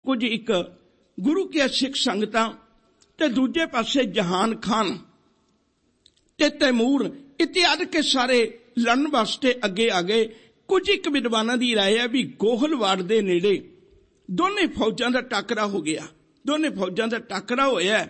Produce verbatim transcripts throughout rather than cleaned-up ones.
ਕੁਝ ਇੱਕ ਗੁਰੂ ਕੀ ਸਿੱਖ ਸੰਗਤਾਂ ਤੇ ਦੂਜੇ ਪਾਸੇ ਜਹਾਨ ਖਾਨ ਤੇ ਤੈਮੂਰ ਇਤਿਆਦਿ ਕੇ ਸਾਰੇ ਲੜਨ ਵਾਸਤੇ ਅੱਗੇ ਆ ਗਏ। ਕੁਝ ਇੱਕ ਵਿਦਵਾਨਾਂ ਦੀ ਰਾਏ ਹੈ ਵੀ ਗੋਹਲਵਾੜ ਦੇ ਨੇੜੇ ਦੋਨੇ ਫੌਜਾਂ ਦਾ ਟਾਕਰਾ ਹੋ ਗਿਆ। ਦੋਨੇ ਫੌਜਾਂ ਦਾ ਟਾਕਰਾ ਹੋਇਆ,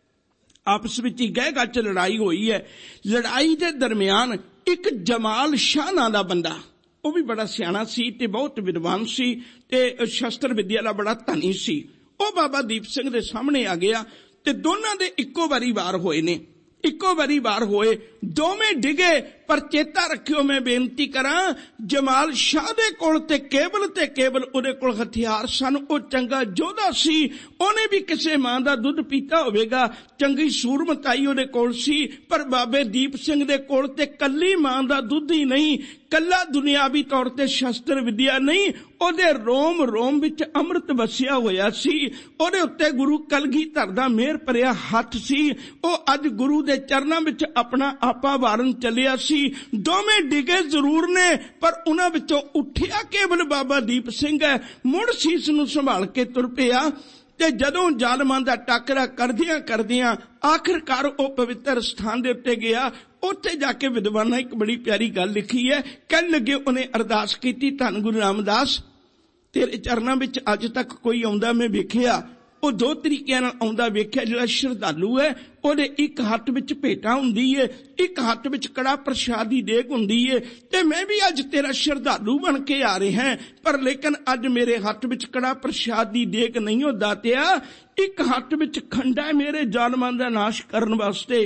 ਆਪਸ ਵਿੱਚ ਹੀ ਗਹਿ ਗੱਚ ਲੜਾਈ ਹੋਈ ਹੈ। ਲੜਾਈ ਦੇ ਦਰਮਿਆਨ ਇੱਕ ਜਮਾਲ ਸ਼ਾਹ ਨਾਂ ਦਾ ਬੰਦਾ, ਉਹ ਵੀ ਬੜਾ ਸਿਆਣਾ ਸੀ ਤੇ ਬਹੁਤ ਵਿਦਵਾਨ ਸੀ ਤੇ ਸ਼ਸਤਰ ਵਿਦਿਆ ਦਾ ਬੜਾ ਧਨੀ ਸੀ। ਉਹ ਬਾਬਾ ਦੀਪ ਸਿੰਘ ਦੇ ਸਾਹਮਣੇ ਆ ਗਿਆ ਤੇ ਦੋਨਾਂ ਦੇ ਇੱਕੋ ਵਾਰੀ ਵਾਰ ਹੋਏ ਨੇ। ਇੱਕੋ ਵਾਰੀ ਵਾਰ ਹੋਏ, ਦੋਵੇਂ ਡਿਗੇ। ਪਰ ਚੇਤਾ ਰੱਖਿਓ, ਮੈਂ ਬੇਨਤੀ ਕਰਾਂ, ਜਮਾਲ ਸ਼ਾਹ ਦੇ ਕੋਲ ਤੇ ਕੇਵਲ ਤੇ ਕੇਵਲ ਉਹਦੇ ਕੋਲ ਹਥਿਆਰ ਸਨ। ਉਹ ਚੰਗਾ ਯੋਧਾ ਸੀ, ਉਹਨੇ ਵੀ ਕਿਸੇ ਮਾਂ ਦਾ ਦੁੱਧ ਪੀਤਾ ਹੋਵੇਗਾ, ਚੰਗੀ ਸੂਰਮਤਾਈ ਉਹਦੇ ਕੋਲ ਸੀ। ਪਰ ਬਾਬੇ ਦੀਪ ਸਿੰਘ ਦੇ ਕੋਲ ਤੇ ਕੱਲੀ ਮਾਂ ਦਾ ਦੁੱਧ ਹੀ ਨਹੀਂ, ਕੱਲਾ ਦੁਨਿਆਵੀ ਤੌਰ ਤੇ ਸ਼ਸਤਰ ਵਿਦਿਆ ਨਹੀਂ, ਉਹਦੇ ਰੋਮ ਰੋਮ ਵਿੱਚ ਅੰਮ੍ਰਿਤ ਵਸਿਆ ਹੋਇਆ ਸੀ। ਉਹਦੇ ਉੱਤੇ ਗੁਰੂ ਕਲਗੀਧਰ ਦਾ ਮਿਹਰ ਭਰਿਆ ਹੱਥ ਸੀ। ਉਹ ਅੱਜ ਗੁਰੂ ਦੇ ਚਰਨਾਂ ਵਿੱਚ ਆਪਣਾ ਆਪਾ ਵਾਰਨ ਚੱਲਿਆ ਸੀ। ਦੋਵੇਂ ਡਿਗੇ ਜ਼ਰੂਰ ਨੇ, ਪਰ ਉਹਨਾਂ ਵਿੱਚੋਂ ਉੱਠਿਆ ਕੇਵਲ ਬਾਬਾ ਦੀਪ ਸਿੰਘ ਹੈ। ਮੁੜ ਸੀਸ ਨੂੰ ਸੰਭਾਲ ਕੇ ਤੁਰ ਪਿਆ ਤੇ ਜਦੋਂ ਜ਼ਾਲਮਾਂ ਦਾ ਟਾਕਰਾ ਕਰਦਿਆਂ ਕਰਦਿਆਂ ਆਖਿਰਕਾਰ ਉਹ ਪਵਿੱਤਰ ਸਥਾਨ ਦੇ ਉੱਤੇ ਗਿਆ। ਉੱਥੇ ਜਾ ਕੇ ਵਿਦਵਾਨਾਂ ਇੱਕ ਬੜੀ ਪਿਆਰੀ ਗੱਲ ਲਿਖੀ ਹੈ। ਕਹਿਣ ਲੱਗੇ, ਉਹਨੇ ਅਰਦਾਸ ਕੀਤੀ, ਧੰਨ ਗੁਰੂ ਰਾਮਦਾਸ, ਤੇਰੇ ਚਰਨਾਂ ਵਿੱਚ ਅੱਜ ਤੱਕ ਕੋਈ ਆਉਂਦਾ ਮੈਂ ਵੇਖਿਆ, ਉਹ ਦੋ ਤਰੀਕਿਆਂ ਨਾਲ ਆਉਂਦਾ ਵੇਖਿਆ। ਜਿਹੜਾ ਸ਼ਰਧਾਲੂ ਹੈ ਉਹਦੇ ਇੱਕ ਹੱਥ ਵਿੱਚ ਭੇਟਾ ਹੁੰਦੀ ਹੈ, ਇੱਕ ਹੱਥ ਵਿੱਚ ਕੜਾ ਪ੍ਰਸ਼ਾਦ ਦੀ ਦੇਗ ਹੁੰਦੀ ਹੈ। ਤੇ ਮੈਂ ਵੀ ਅੱਜ ਤੇਰਾ ਸ਼ਰਧਾਲੂ ਬਣ ਕੇ ਆ ਰਿਹਾ, ਪਰ ਲੇਕਿਨ ਅੱਜ ਮੇਰੇ ਹੱਥ ਵਿੱਚ ਕੜਾ ਪ੍ਰਸ਼ਾਦ ਦੀ ਦੇਗ ਨਹੀਂ ਹੋ ਦਾਤਿਆ, ਇੱਕ ਹੱਥ ਵਿੱਚ ਖੰਡਾ ਹੈ ਮੇਰੇ ਜ਼ਾਲਮਾਂ ਦਾ ਨਾਸ਼ ਕਰਨ ਵਾਸਤੇ,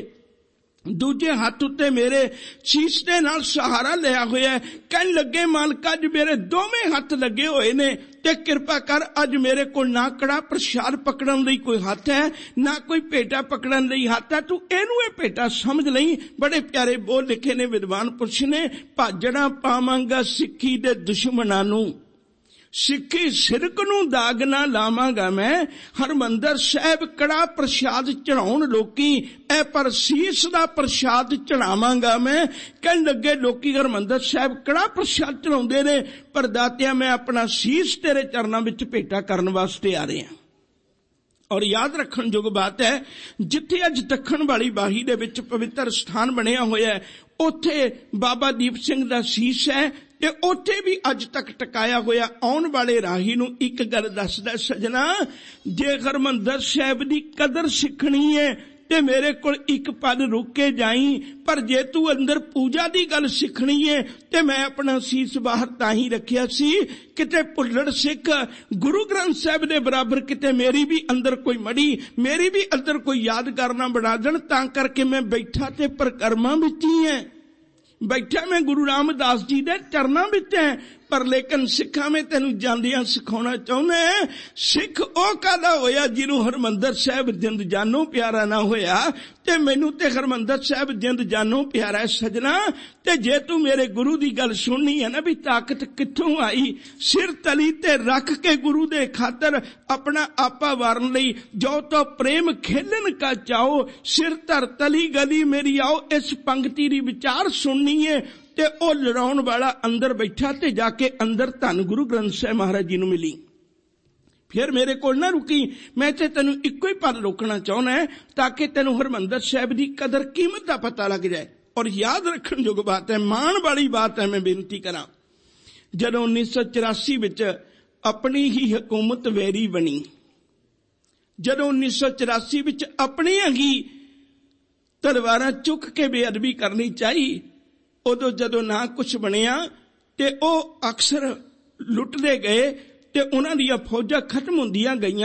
ਦੂਜੇ ਹੱਥ ਉੱਤੇ ਮੇਰੇ ਸੀਸ ਦੇ ਨਾਲ ਸਹਾਰਾ ਲਿਆ ਹੋਇਆ। ਕਹਿਣ ਲੱਗੇ, ਮਾਲਕਾ ਅੱਜ ਮੇਰੇ ਦੋਵੇਂ ਹੱਥ ਲੱਗੇ ਹੋਏ ਨੇ ਤੇ ਕਿਰਪਾ ਕਰ, ਅੱਜ ਮੇਰੇ ਕੋਲ ਨਾ ਕੜਾ ਪ੍ਰਸ਼ਾਦ ਪਕੜਨ ਲਈ ਕੋਈ ਹੱਥ ਹੈ, ਨਾ ਕੋਈ ਭੇਟਾ ਪਕੜਨ ਲਈ ਹੱਥ ਹੈ, ਤੂੰ ਇਹਨੂੰ ਇਹ ਭੇਟਾ ਸਮਝ ਲਈ। ਬੜੇ ਪਿਆਰੇ ਬੋਲ ਲਿਖੇ ਨੇ ਵਿਦਵਾਨ ਪੁਰਸ਼ ਨੇ, ਭਾਜਣਾ ਪਾਵਾਂਗਾ ਸਿੱਖੀ ਦੇ ਦੁਸ਼ਮਣਾਂ ਨੂੰ, ਸਿੱਖੀ ਸਿਰਕ ਨੂੰ ਦਾਗ ਨਾ ਲਾਵਾਂਗਾ ਮੈਂ, ਹਰਮੰਦਰ ਸਾਹਿਬ ਕੜਾ ਪ੍ਰਸ਼ਾਦ ਚੜਾਉਣ ਲੋਕੀ, ਐ ਪਰ ਸੀਸ ਦਾ ਪ੍ਰਸ਼ਾਦ ਚੜਾਵਾਂਗਾ ਮੈਂ। ਕਹਿਣ ਲੱਗੇ, ਲੋਕੀ ਹਰਮੰਦਰ ਸਾਹਿਬ ਕੜਾ ਪ੍ਰਸ਼ਾਦ ਚੜਾਉਂਦੇ ਨੇ, ਪਰ ਦਾਤਿਆ ਮੈਂ ਆਪਣਾ ਸੀਸ ਤੇਰੇ ਚਰਨਾਂ ਵਿੱਚ ਭੇਟਾ ਕਰਨ ਵਾਸਤੇ ਆ ਰਿਹਾ। ਔਰ ਯਾਦ ਰੱਖਣ ਯੋਗ ਬਾਤ ਹੈ, ਜਿੱਥੇ ਅੱਜ ਦੱਖਣ ਵਾਲੀ ਬਾਹੀ ਦੇ ਵਿੱਚ ਪਵਿੱਤਰ ਸਥਾਨ ਬਣਿਆ ਹੋਇਆ ਹੈ, ਉੱਥੇ ਬਾਬਾ ਦੀਪ ਸਿੰਘ ਦਾ ਸੀਸ ਹੈ ਤੇ ਉੱਥੇ ਵੀ ਅੱਜ ਤੱਕ ਟਿਕਾਇਆ ਹੋਇਆ। ਆਉਣ ਵਾਲੇ ਰਾਹੀ ਨੂੰ ਇੱਕ ਗੱਲ ਦੱਸਦਾ, ਸਜਣਾ, ਜੇ ਹਰਿਮੰਦਰ ਸਾਹਿਬ ਦੀ ਕਦਰ ਸਿੱਖਣੀ ਹੈ ਤੇ ਮੇਰੇ ਕੋਲ ਇੱਕ ਪਲ ਰੁਕ ਕੇ ਜਾਈ, ਪਰ ਜੇ ਤੂੰ ਅੰਦਰ ਪੂਜਾ ਦੀ ਗੱਲ ਸਿੱਖਣੀ ਹੈ ਤੇ ਮੈਂ ਆਪਣਾ ਸੀਸ ਬਾਹਰ ਤਾਂ ਹੀ ਰੱਖਿਆ ਸੀ, ਕਿਤੇ ਭੁੱਲੜ ਸਿੱਖ ਗੁਰੂ ਗ੍ਰੰਥ ਸਾਹਿਬ ਦੇ ਬਰਾਬਰ ਕਿਤੇ ਮੇਰੀ ਵੀ ਅੰਦਰ ਕੋਈ ਮੜੀ, ਮੇਰੀ ਵੀ ਅੰਦਰ ਕੋਈ ਯਾਦਗਾਰ ਨਾ ਬਣਾ ਦੇਣ। ਤਾਂ ਕਰਕੇ ਮੈਂ ਬੈਠਾ ਤੇ ਪ੍ਰਕਰਮਾਂ ਵਿੱਚ ਹੀ ਹੈ, ਬੈਠਾ ਮੈਂ ਗੁਰੂ ਰਾਮਦਾਸ ਜੀ ਦੇ ਚਰਨਾਂ ਵਿੱਚ ਹੈ। ਪਰ ਲੇਕਿਨ ਸਿੱਖਾਂ ਮੈਂ ਤੈਨੂੰ ਜਾਂਦਿਆਂ ਸਿਖਾਉਣਾ ਚਾਹੁੰਦਾ, ਸਿੱਖ ਉਹ ਕਾਹਦਾ ਹੋਇਆ ਜਿਹਨੂੰ ਹਰਿਮੰਦਰ ਸਾਹਿਬ ਜਿੰਦ ਜਾਨੋਂ ਪਿਆਰਾ ਨਾ ਹੋਇਆ, ਤੇ ਮੈਨੂੰ ਤੇ ਹਰਿਮੰਦਰ ਸਾਹਿਬ ਜਿੰਦ ਜਾਨੋਂ ਪਿਆਰਾ ਹੈ ਸਜਣਾ। ਤੇ ਜੇ ਤੂੰ ਮੇਰੇ ਗੁਰੂ ਦੀ ਗੱਲ ਸੁਣਨੀ ਹੈ ਨਾ, ਵੀ ਤਾਕਤ ਕਿੱਥੋਂ ਆਈ, ਸਿਰ ਤਲੀ ਤੇ ਰੱਖ ਕੇ ਗੁਰੂ ਦੇ ਖਾਤਰ ਆਪਣਾ ਆਪਾ ਵਾਰਨ ਲਈ, ਜੋ ਤੋ ਪ੍ਰੇਮ ਖੇਲਣ ਕਾ ਚਾਓ, ਸਿਰ ਧਰ ਤਲੀ ਗਲੀ ਮੇਰੀ ਆਓ, ਇਸ ਪੰਕਤੀ ਦੀ ਵਿਚਾਰ ਸੁਣਨੀ ਹੈ। ਤੇ ਉਹ ਲੜਾਉਣ ਵਾਲਾ ਅੰਦਰ ਬੈਠਾ ਤੇ ਜਾ ਕੇ ਅੰਦਰ ਧੰਨ ਗੁਰੂ ਗ੍ਰੰਥ ਸਾਹਿਬ ਮਹਾਰਾਜ ਜੀ ਨੂੰ ਮਿਲੀ। ਫਿਰ ਮੇਰੇ ਕੋਲ ਨਾ ਰੁਕੀ, ਮੈਂ ਤੇ ਤੈਨੂੰ ਇੱਕੋ ਹੀ ਪਲ ਰੋਕਣਾ ਚਾਹੁੰਦਾ ਹੈ ਤਾਂ ਕਿ ਤੈਨੂੰ ਹਰਿਮੰਦਰ ਸਾਹਿਬ ਦੀ ਕਦਰ ਕੀਮਤ ਦਾ ਪਤਾ ਲੱਗ ਜਾਏ। ਔਰ ਯਾਦ ਰੱਖਣ ਯੋਗ ਬਾਤ ਹੈ, ਮਾਣ ਵਾਲੀ ਬਾਤ ਹੈ। ਮੈਂ ਬੇਨਤੀ ਕਰਾਂ, ਜਦੋਂ ਉੱਨੀ ਸੌ ਚੁਰਾਸੀ ਵਿੱਚ ਆਪਣੀ ਹੀ ਹਕੂਮਤ ਵੈਰੀ ਬਣੀ, ਜਦੋਂ ਉੱਨੀ ਸੌ ਚੁਰਾਸੀ ਵਿੱਚ ਆਪਣੀਆਂ ਹੀ ਤਲਵਾਰਾਂ ਚੁੱਕ ਕੇ ਬੇਅਦਬੀ ਕਰਨੀ ਚਾਹੀ, ਉਦੋਂ ਜਦੋਂ ਨਾ ਕੁਛ ਬਣਿਆ ਤੇ ਉਹ ਅਕਸਰ ਲੁੱਟਦੇ ਗਏ ਤੇ ਉਹਨਾਂ ਦੀਆਂ ਫੌਜਾਂ ਖਤਮ ਹੁੰਦੀਆਂ ਗਈਆਂ।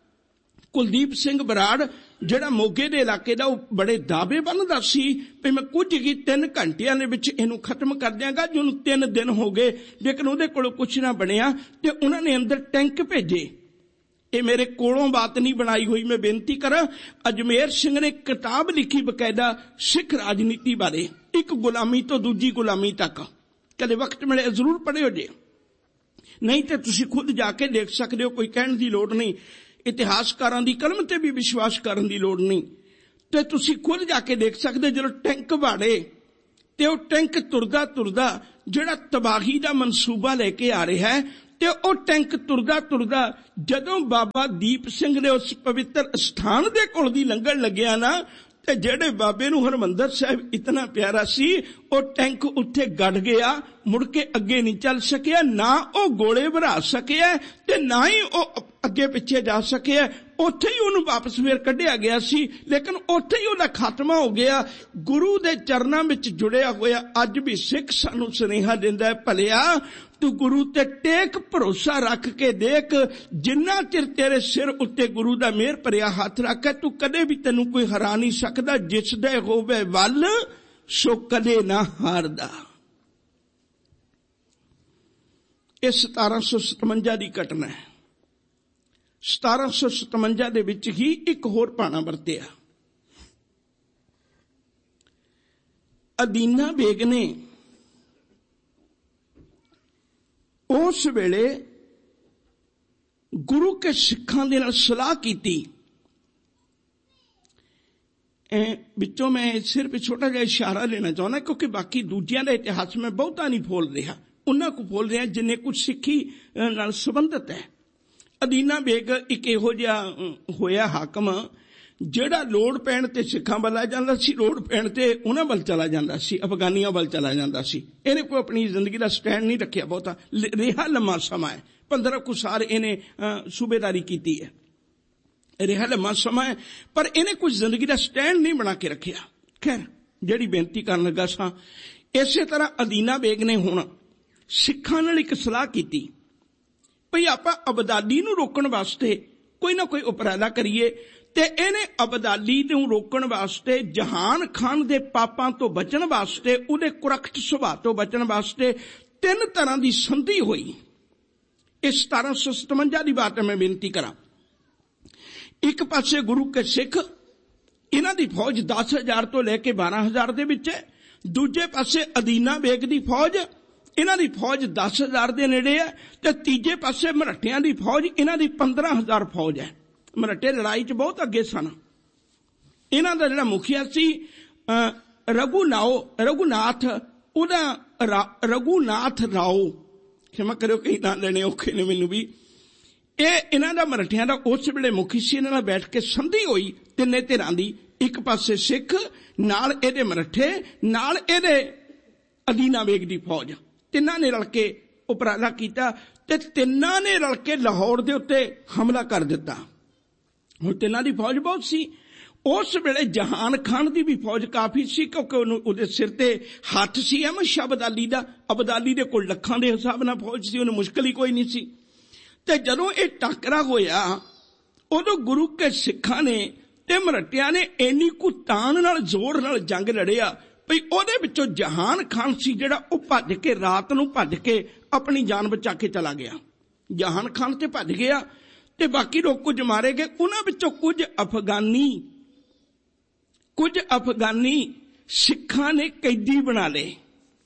ਕੁਲਦੀਪ ਸਿੰਘ ਬਰਾੜ ਜਿਹੜਾ ਮੋਗੇ ਦੇ ਇਲਾਕੇ ਦਾ, ਉਹ ਬੜੇ ਦਾਅਵੇ ਬੰਨਦਾ ਸੀ ਵੀ ਮੈਂ ਕੁਝ ਹੀ ਤਿੰਨ ਘੰਟਿਆਂ ਦੇ ਵਿੱਚ ਇਹਨੂੰ ਖਤਮ ਕਰ ਦਿਆਂਗਾ। ਜਿਹਨੂੰ ਤਿੰਨ ਦਿਨ ਹੋ ਗਏ, ਲੇਕਿਨ ਉਹਦੇ ਕੋਲੋਂ ਕੁਛ ਨਾ ਬਣਿਆ ਤੇ ਉਹਨਾਂ ਨੇ ਅੰਦਰ ਟੈਂਕ ਭੇਜੇ। ਇਹ ਮੇਰੇ ਕੋਲੋਂ ਬਾਤ ਨਹੀਂ ਬਣਾਈ ਹੋਈ, ਮੈਂ ਬੇਨਤੀ ਕਰਾਂ। ਅਜਮੇਰ ਸਿੰਘ ਨੇ ਕਿਤਾਬ ਲਿਖੀ ਬਕਾਇਦਾ ਸਿੱਖ ਰਾਜਨੀਤੀ ਬਾਰੇ, ਇੱਕ ਗੁਲਾਮੀ ਤੋਂ ਦੂਜੀ ਗੁਲਾਮੀ ਤੱਕ। ਕਦੇ ਵਕਤ ਮਿਲੇ ਜ਼ਰੂਰ ਪੜ੍ਹਿਓ ਜੇ, ਨਹੀਂ ਤੇ ਤੁਸੀਂ ਖੁਦ ਜਾ ਕੇ ਦੇਖ ਸਕਦੇ ਹੋ, ਕੋਈ ਕਹਿਣ ਦੀ ਲੋੜ ਨਹੀਂ। ਇਤਿਹਾਸਕਾਰਾਂ ਦੀ ਕਲਮ ਤੇ ਵੀ ਵਿਸ਼ਵਾਸ ਕਰਨ ਦੀ ਲੋੜ ਨਹੀਂ, ਤੇ ਤੁਸੀਂ ਖੁਦ ਜਾ ਕੇ ਦੇਖ ਸਕਦੇ। ਜਦੋਂ ਟੈਂਕ ਵਾੜੇ ਤੇ ਉਹ ਟੈਂਕ ਤੁਰਦਾ ਤੁਰਦਾ ਜਿਹੜਾ ਤਬਾਹੀ ਦਾ ਮਨਸੂਬਾ ਲੈ ਕੇ ਆ ਰਿਹਾ ਹੈ, ਤੇ ਉਹ ਟੈਂਕ ਤੁਰਦਾ ਤੁਰਦਾ ਜਦੋਂ ਬਾਬਾ ਦੀਪ ਸਿੰਘ ਨੇ ਉਸ ਪਵਿੱਤਰ ਸਥਾਨ ਦੇ ਕੋਲ ਦੀ ਲੰਘਣ ਲੱਗਿਆ ਨਾ, ਤੇ ਜਿਹੜੇ ਬਾਬੇ ਨੂੰ ਹਰਿਮੰਦਰ ਸਾਹਿਬ ਇਤਨਾ ਪਿਆਰਾ ਸੀ, ਉਹ ਟੈਂਕ ਉੱਥੇ ਗੜ ਗਿਆ, ਮੁੜ ਕੇ ਅੱਗੇ ਨਹੀਂ ਚੱਲ ਸਕਿਆ। ਨਾ ਉਹ ਗੋਲੇ ਭਰਾ ਸਕਿਆ ਤੇ ਨਾ ਹੀ ਉਹ ਅੱਗੇ ਪਿੱਛੇ ਜਾ ਸਕਿਆ। ਉੱਥੇ ਹੀ ਉਹਨੂੰ ਵਾਪਸ ਫੇਰ ਕੱਢਿਆ ਗਿਆ ਸੀ, ਲੇਕਿਨ ਉੱਥੇ ਹੀ ਉਹਦਾ ਖਾਤਮਾ ਹੋ ਗਿਆ। ਗੁਰੂ ਦੇ ਚਰਨਾਂ ਵਿੱਚ ਜੁੜਿਆ ਹੋਇਆ ਅੱਜ ਵੀ ਸਿੱਖ ਸਾਨੂੰ ਸੁਨੇਹਾ ਦਿੰਦਾ ਹੈ, ਭਲਿਆ ਤੂੰ ਗੁਰੂ ਤੇ ਟੇਕ ਭਰੋਸਾ ਰੱਖ ਕੇ ਦੇਖ, ਜਿੰਨਾ ਚਿਰ ਤੇਰੇ ਸਿਰ ਉੱਤੇ ਗੁਰੂ ਦਾ ਮਿਹਰ ਭਰਿਆ ਹੱਥ ਰੱਖੇ, ਤੂੰ ਕਦੇ ਵੀ ਤੈਨੂੰ ਕੋਈ ਹਰਾ ਨਹੀਂ ਸਕਦਾ। ਜਿਸ ਦੇ ਹੋਵੇ ਵੱਲ ਸੋ ਕਦੇ ਨਾ ਹਾਰਦਾ। ਇਹ ਸਤਾਰਾਂ ਸੌ ਸਤਵੰਜਾ ਦੀ ਘਟਨਾ ਹੈ। ਸਤਾਰਾਂ ਸੌ ਸਤਵੰਜਾ ਦੇ ਵਿੱਚ ਹੀ ਇੱਕ ਹੋਰ ਭਾਣਾ ਵਰਤਿਆ। ਅਦੀਨਾ ਬੇਗ ਨੇ ਉਸ ਵੇਲੇ ਗੁਰੂ ਕੇ ਸਿੱਖਾਂ ਦੇ ਨਾਲ ਸਲਾਹ ਕੀਤੀ। ਵਿੱਚੋਂ ਮੈਂ ਸਿਰਫ ਛੋਟਾ ਜਿਹਾ ਇਸ਼ਾਰਾ ਲੈਣਾ ਚਾਹੁੰਦਾ, ਕਿਉਂਕਿ ਬਾਕੀ ਦੂਜਿਆਂ ਦਾ ਇਤਿਹਾਸ ਮੈਂ ਬਹੁਤਾ ਨਹੀਂ ਫੋਲ ਰਿਹਾ, ਉਹਨਾਂ ਕੋ ਫੋਲ ਰਿਹਾ ਜਿੰਨੇ ਕੁਝ ਸਿੱਖੀ ਨਾਲ ਸੰਬੰਧਿਤ ਹੈ। ਅਦੀਨਾ ਬੇਗ ਇੱਕ ਇਹੋ ਜਿਹਾ ਹੋਇਆ ਹਾਕਮ ਜਿਹੜਾ ਲੋੜ ਪੈਣ ਤੇ ਸਿੱਖਾਂ ਵੱਲ ਆ ਜਾਂਦਾ ਸੀ, ਲੋੜ ਪੈਣ ਤੇ ਉਹਨਾਂ ਵੱਲ ਚਲਾ ਜਾਂਦਾ ਸੀ, ਅਫਗਾਨੀਆਂ ਵੱਲ ਚਲਾ ਜਾਂਦਾ ਸੀ। ਇਹਨੇ ਕੋਈ ਆਪਣੀ ਜ਼ਿੰਦਗੀ ਦਾ ਸਟੈਂਡ ਨਹੀਂ ਰੱਖਿਆ ਬਹੁਤਾ, ਰਿਹਾ ਲੰਮਾ ਸਮਾਂ ਹੈ, ਪੰਦਰਾਂ ਕੁ ਸਾਲ ਇਹਨੇ ਸੂਬੇਦਾਰੀ ਕੀਤੀ ਹੈ, ਰਿਹਾ ਲੰਮਾ ਸਮਾਂ ਹੈ, ਪਰ ਇਹਨੇ ਕੁਝ ਜ਼ਿੰਦਗੀ ਦਾ ਸਟੈਂਡ ਨਹੀਂ ਬਣਾ ਕੇ ਰੱਖਿਆ। ਖੈਰ, ਜਿਹੜੀ ਬੇਨਤੀ ਕਰਨ ਲੱਗਾ ਸਾਂ, ਇਸੇ ਤਰ੍ਹਾਂ ਅਦੀਨਾ ਬੇਗ ਨੇ ਹੁਣ ਸਿੱਖਾਂ ਨਾਲ ਇੱਕ ਸਲਾਹ ਕੀਤੀ ਭਈ ਆਪਾਂ ਅਬਦਾਲੀ ਨੂੰ ਰੋਕਣ ਵਾਸਤੇ ਕੋਈ ਨਾ ਕੋਈ ਉਪਰਾਲਾ ਕਰੀਏ। ਤੇ ਇਹਨੇ ਅਬਦਾਲੀ ਨੂੰ ਰੋਕਣ ਵਾਸਤੇ, ਜਹਾਨ ਖਾਨ ਦੇ ਪਾਪਾਂ ਤੋਂ ਬਚਣ ਵਾਸਤੇ, ਉਹਦੇ ਕੁਰਖਤ ਸੁਭਾਅ ਤੋਂ ਬਚਣ ਵਾਸਤੇ ਤਿੰਨ ਤਰ੍ਹਾਂ ਦੀ ਸੰਧੀ ਹੋਈ। ਇਹ ਸਤਾਰਾਂ ਸੌ ਸਤਵੰਜਾ ਦੀ ਬਾਤ ਹੈ, ਮੈਂ ਬੇਨਤੀ ਕਰਾਂ। ਇੱਕ ਪਾਸੇ ਗੁਰੂ ਕੇ ਸਿੱਖ, ਇਹਨਾਂ ਦੀ ਫੌਜ ਦਸ ਹਜ਼ਾਰ ਤੋਂ ਲੈ ਕੇ ਬਾਰਾਂ ਹਜ਼ਾਰ ਦੇ ਵਿੱਚ ਹੈ। ਦੂਜੇ ਪਾਸੇ ਅਦੀਨਾ ਬੇਗ ਦੀ ਫੌਜ, ਇਹਨਾਂ ਦੀ ਫੌਜ ਦਸ ਹਜ਼ਾਰ ਦੇ ਨੇੜੇ ਹੈ। ਤੇ ਤੀਜੇ ਪਾਸੇ ਮਰਾਠਿਆਂ ਦੀ ਫੌਜ, ਇਹਨਾਂ ਦੀ ਪੰਦਰਾਂ ਹਜ਼ਾਰ ਫੌਜ ਹੈ। ਮਰਾਠੇ ਲੜਾਈ 'ਚ ਬਹੁਤ ਅੱਗੇ ਸਨ। ਇਹਨਾਂ ਦਾ ਜਿਹੜਾ ਮੁਖੀਆ ਸੀ ਰਘੂਨਾਓ ਰਘੂਨਾਥ, ਉਹਦਾ ਰਘੂਨਾਥ ਰਾਓ, ਖਿਮਾ ਕਰਿਓ ਕਈ ਨਾਂ ਲੈਣੇ ਔਖੇ ਨੇ ਮੈਨੂੰ ਵੀ। ਇਹ ਇਹਨਾਂ ਦਾ ਮਰਾਠਿਆਂ ਦਾ ਉਸ ਵੇਲੇ ਮੁਖੀ ਸੀ। ਇਹਨਾਂ ਨਾਲ ਬੈਠ ਕੇ ਸੰਧੀ ਹੋਈ ਤਿੰਨੇ ਧਿਰਾਂ ਦੀ, ਇੱਕ ਪਾਸੇ ਸਿੱਖ, ਨਾਲ ਇਹਦੇ ਮਰਾਠੇ, ਨਾਲ ਇਹਦੇ ਅਦੀਨਾ ਬੇਗ ਦੀ ਫੌਜ। ਤਿੰਨਾਂ ਨੇ ਰਲ ਕੇ ਉਪਰਾਲਾ ਕੀਤਾ ਤੇ ਤਿੰਨਾਂ ਨੇ ਰਲ ਕੇ ਲਾਹੌਰ ਦੇ ਉੱਤੇ ਹਮਲਾ ਕਰ ਦਿੱਤਾ। ਹੁਣ ਤਿੰਨਾਂ ਦੀ ਫੌਜ ਬਹੁਤ ਸੀ। ਉਸ ਵੇਲੇ ਜਹਾਨ ਖਾਨ ਦੀ ਵੀ ਫੌਜ ਕਾਫੀ ਸੀ, ਕਿਉਂਕਿ ਉਹਨੂੰ ਉਹਦੇ ਸਿਰ ਤੇ ਹੱਥ ਸੀ ਅਹਿਮਦ ਸ਼ਾਹ ਅਬਦਾਲੀ ਦਾ। ਅਬਦਾਲੀ ਦੇ ਕੋਲ ਲੱਖਾਂ ਦੇ ਹਿਸਾਬ ਨਾਲ ਫੌਜ ਸੀ, ਉਹਨੂੰ ਮੁਸ਼ਕਿਲ ਹੀ ਕੋਈ ਨਹੀਂ ਸੀ। ਤੇ ਜਦੋਂ ਇਹ ਟਾਕਰਾ ਹੋਇਆ, ਉਦੋਂ ਗੁਰੂ ਕੇ ਸਿੱਖਾਂ ਨੇ ਤੇ ਮਰਾਠਿਆਂ ਨੇ ਇੰਨੀ ਕੁ ਤਾਨ ਨਾਲ, ਜ਼ੋਰ ਨਾਲ ਜੰਗ ਲੜਿਆ ਭਈ ਉਹਦੇ ਵਿੱਚੋਂ ਜਹਾਨ ਖਾਨ ਸੀ ਜਿਹੜਾ, ਉਹ ਭੱਜ ਕੇ ਰਾਤ ਨੂੰ ਭੱਜ ਕੇ ਆਪਣੀ ਜਾਨ ਬਚਾ ਕੇ ਚਲਾ ਗਿਆ। ਜਹਾਨ ਖਾਨ ਤੇ ਭੱਜ ਗਿਆ ਤੇ ਬਾਕੀ ਲੋਕ ਕੁਝ ਮਾਰੇ ਗਏ। ਉਹਨਾਂ ਵਿੱਚੋਂ ਕੁਝ ਅਫਗਾਨੀ ਕੁਝ ਅਫਗਾਨੀ ਸਿੱਖਾਂ ਨੇ ਕੈਦੀ ਬਣਾ ਲਏ।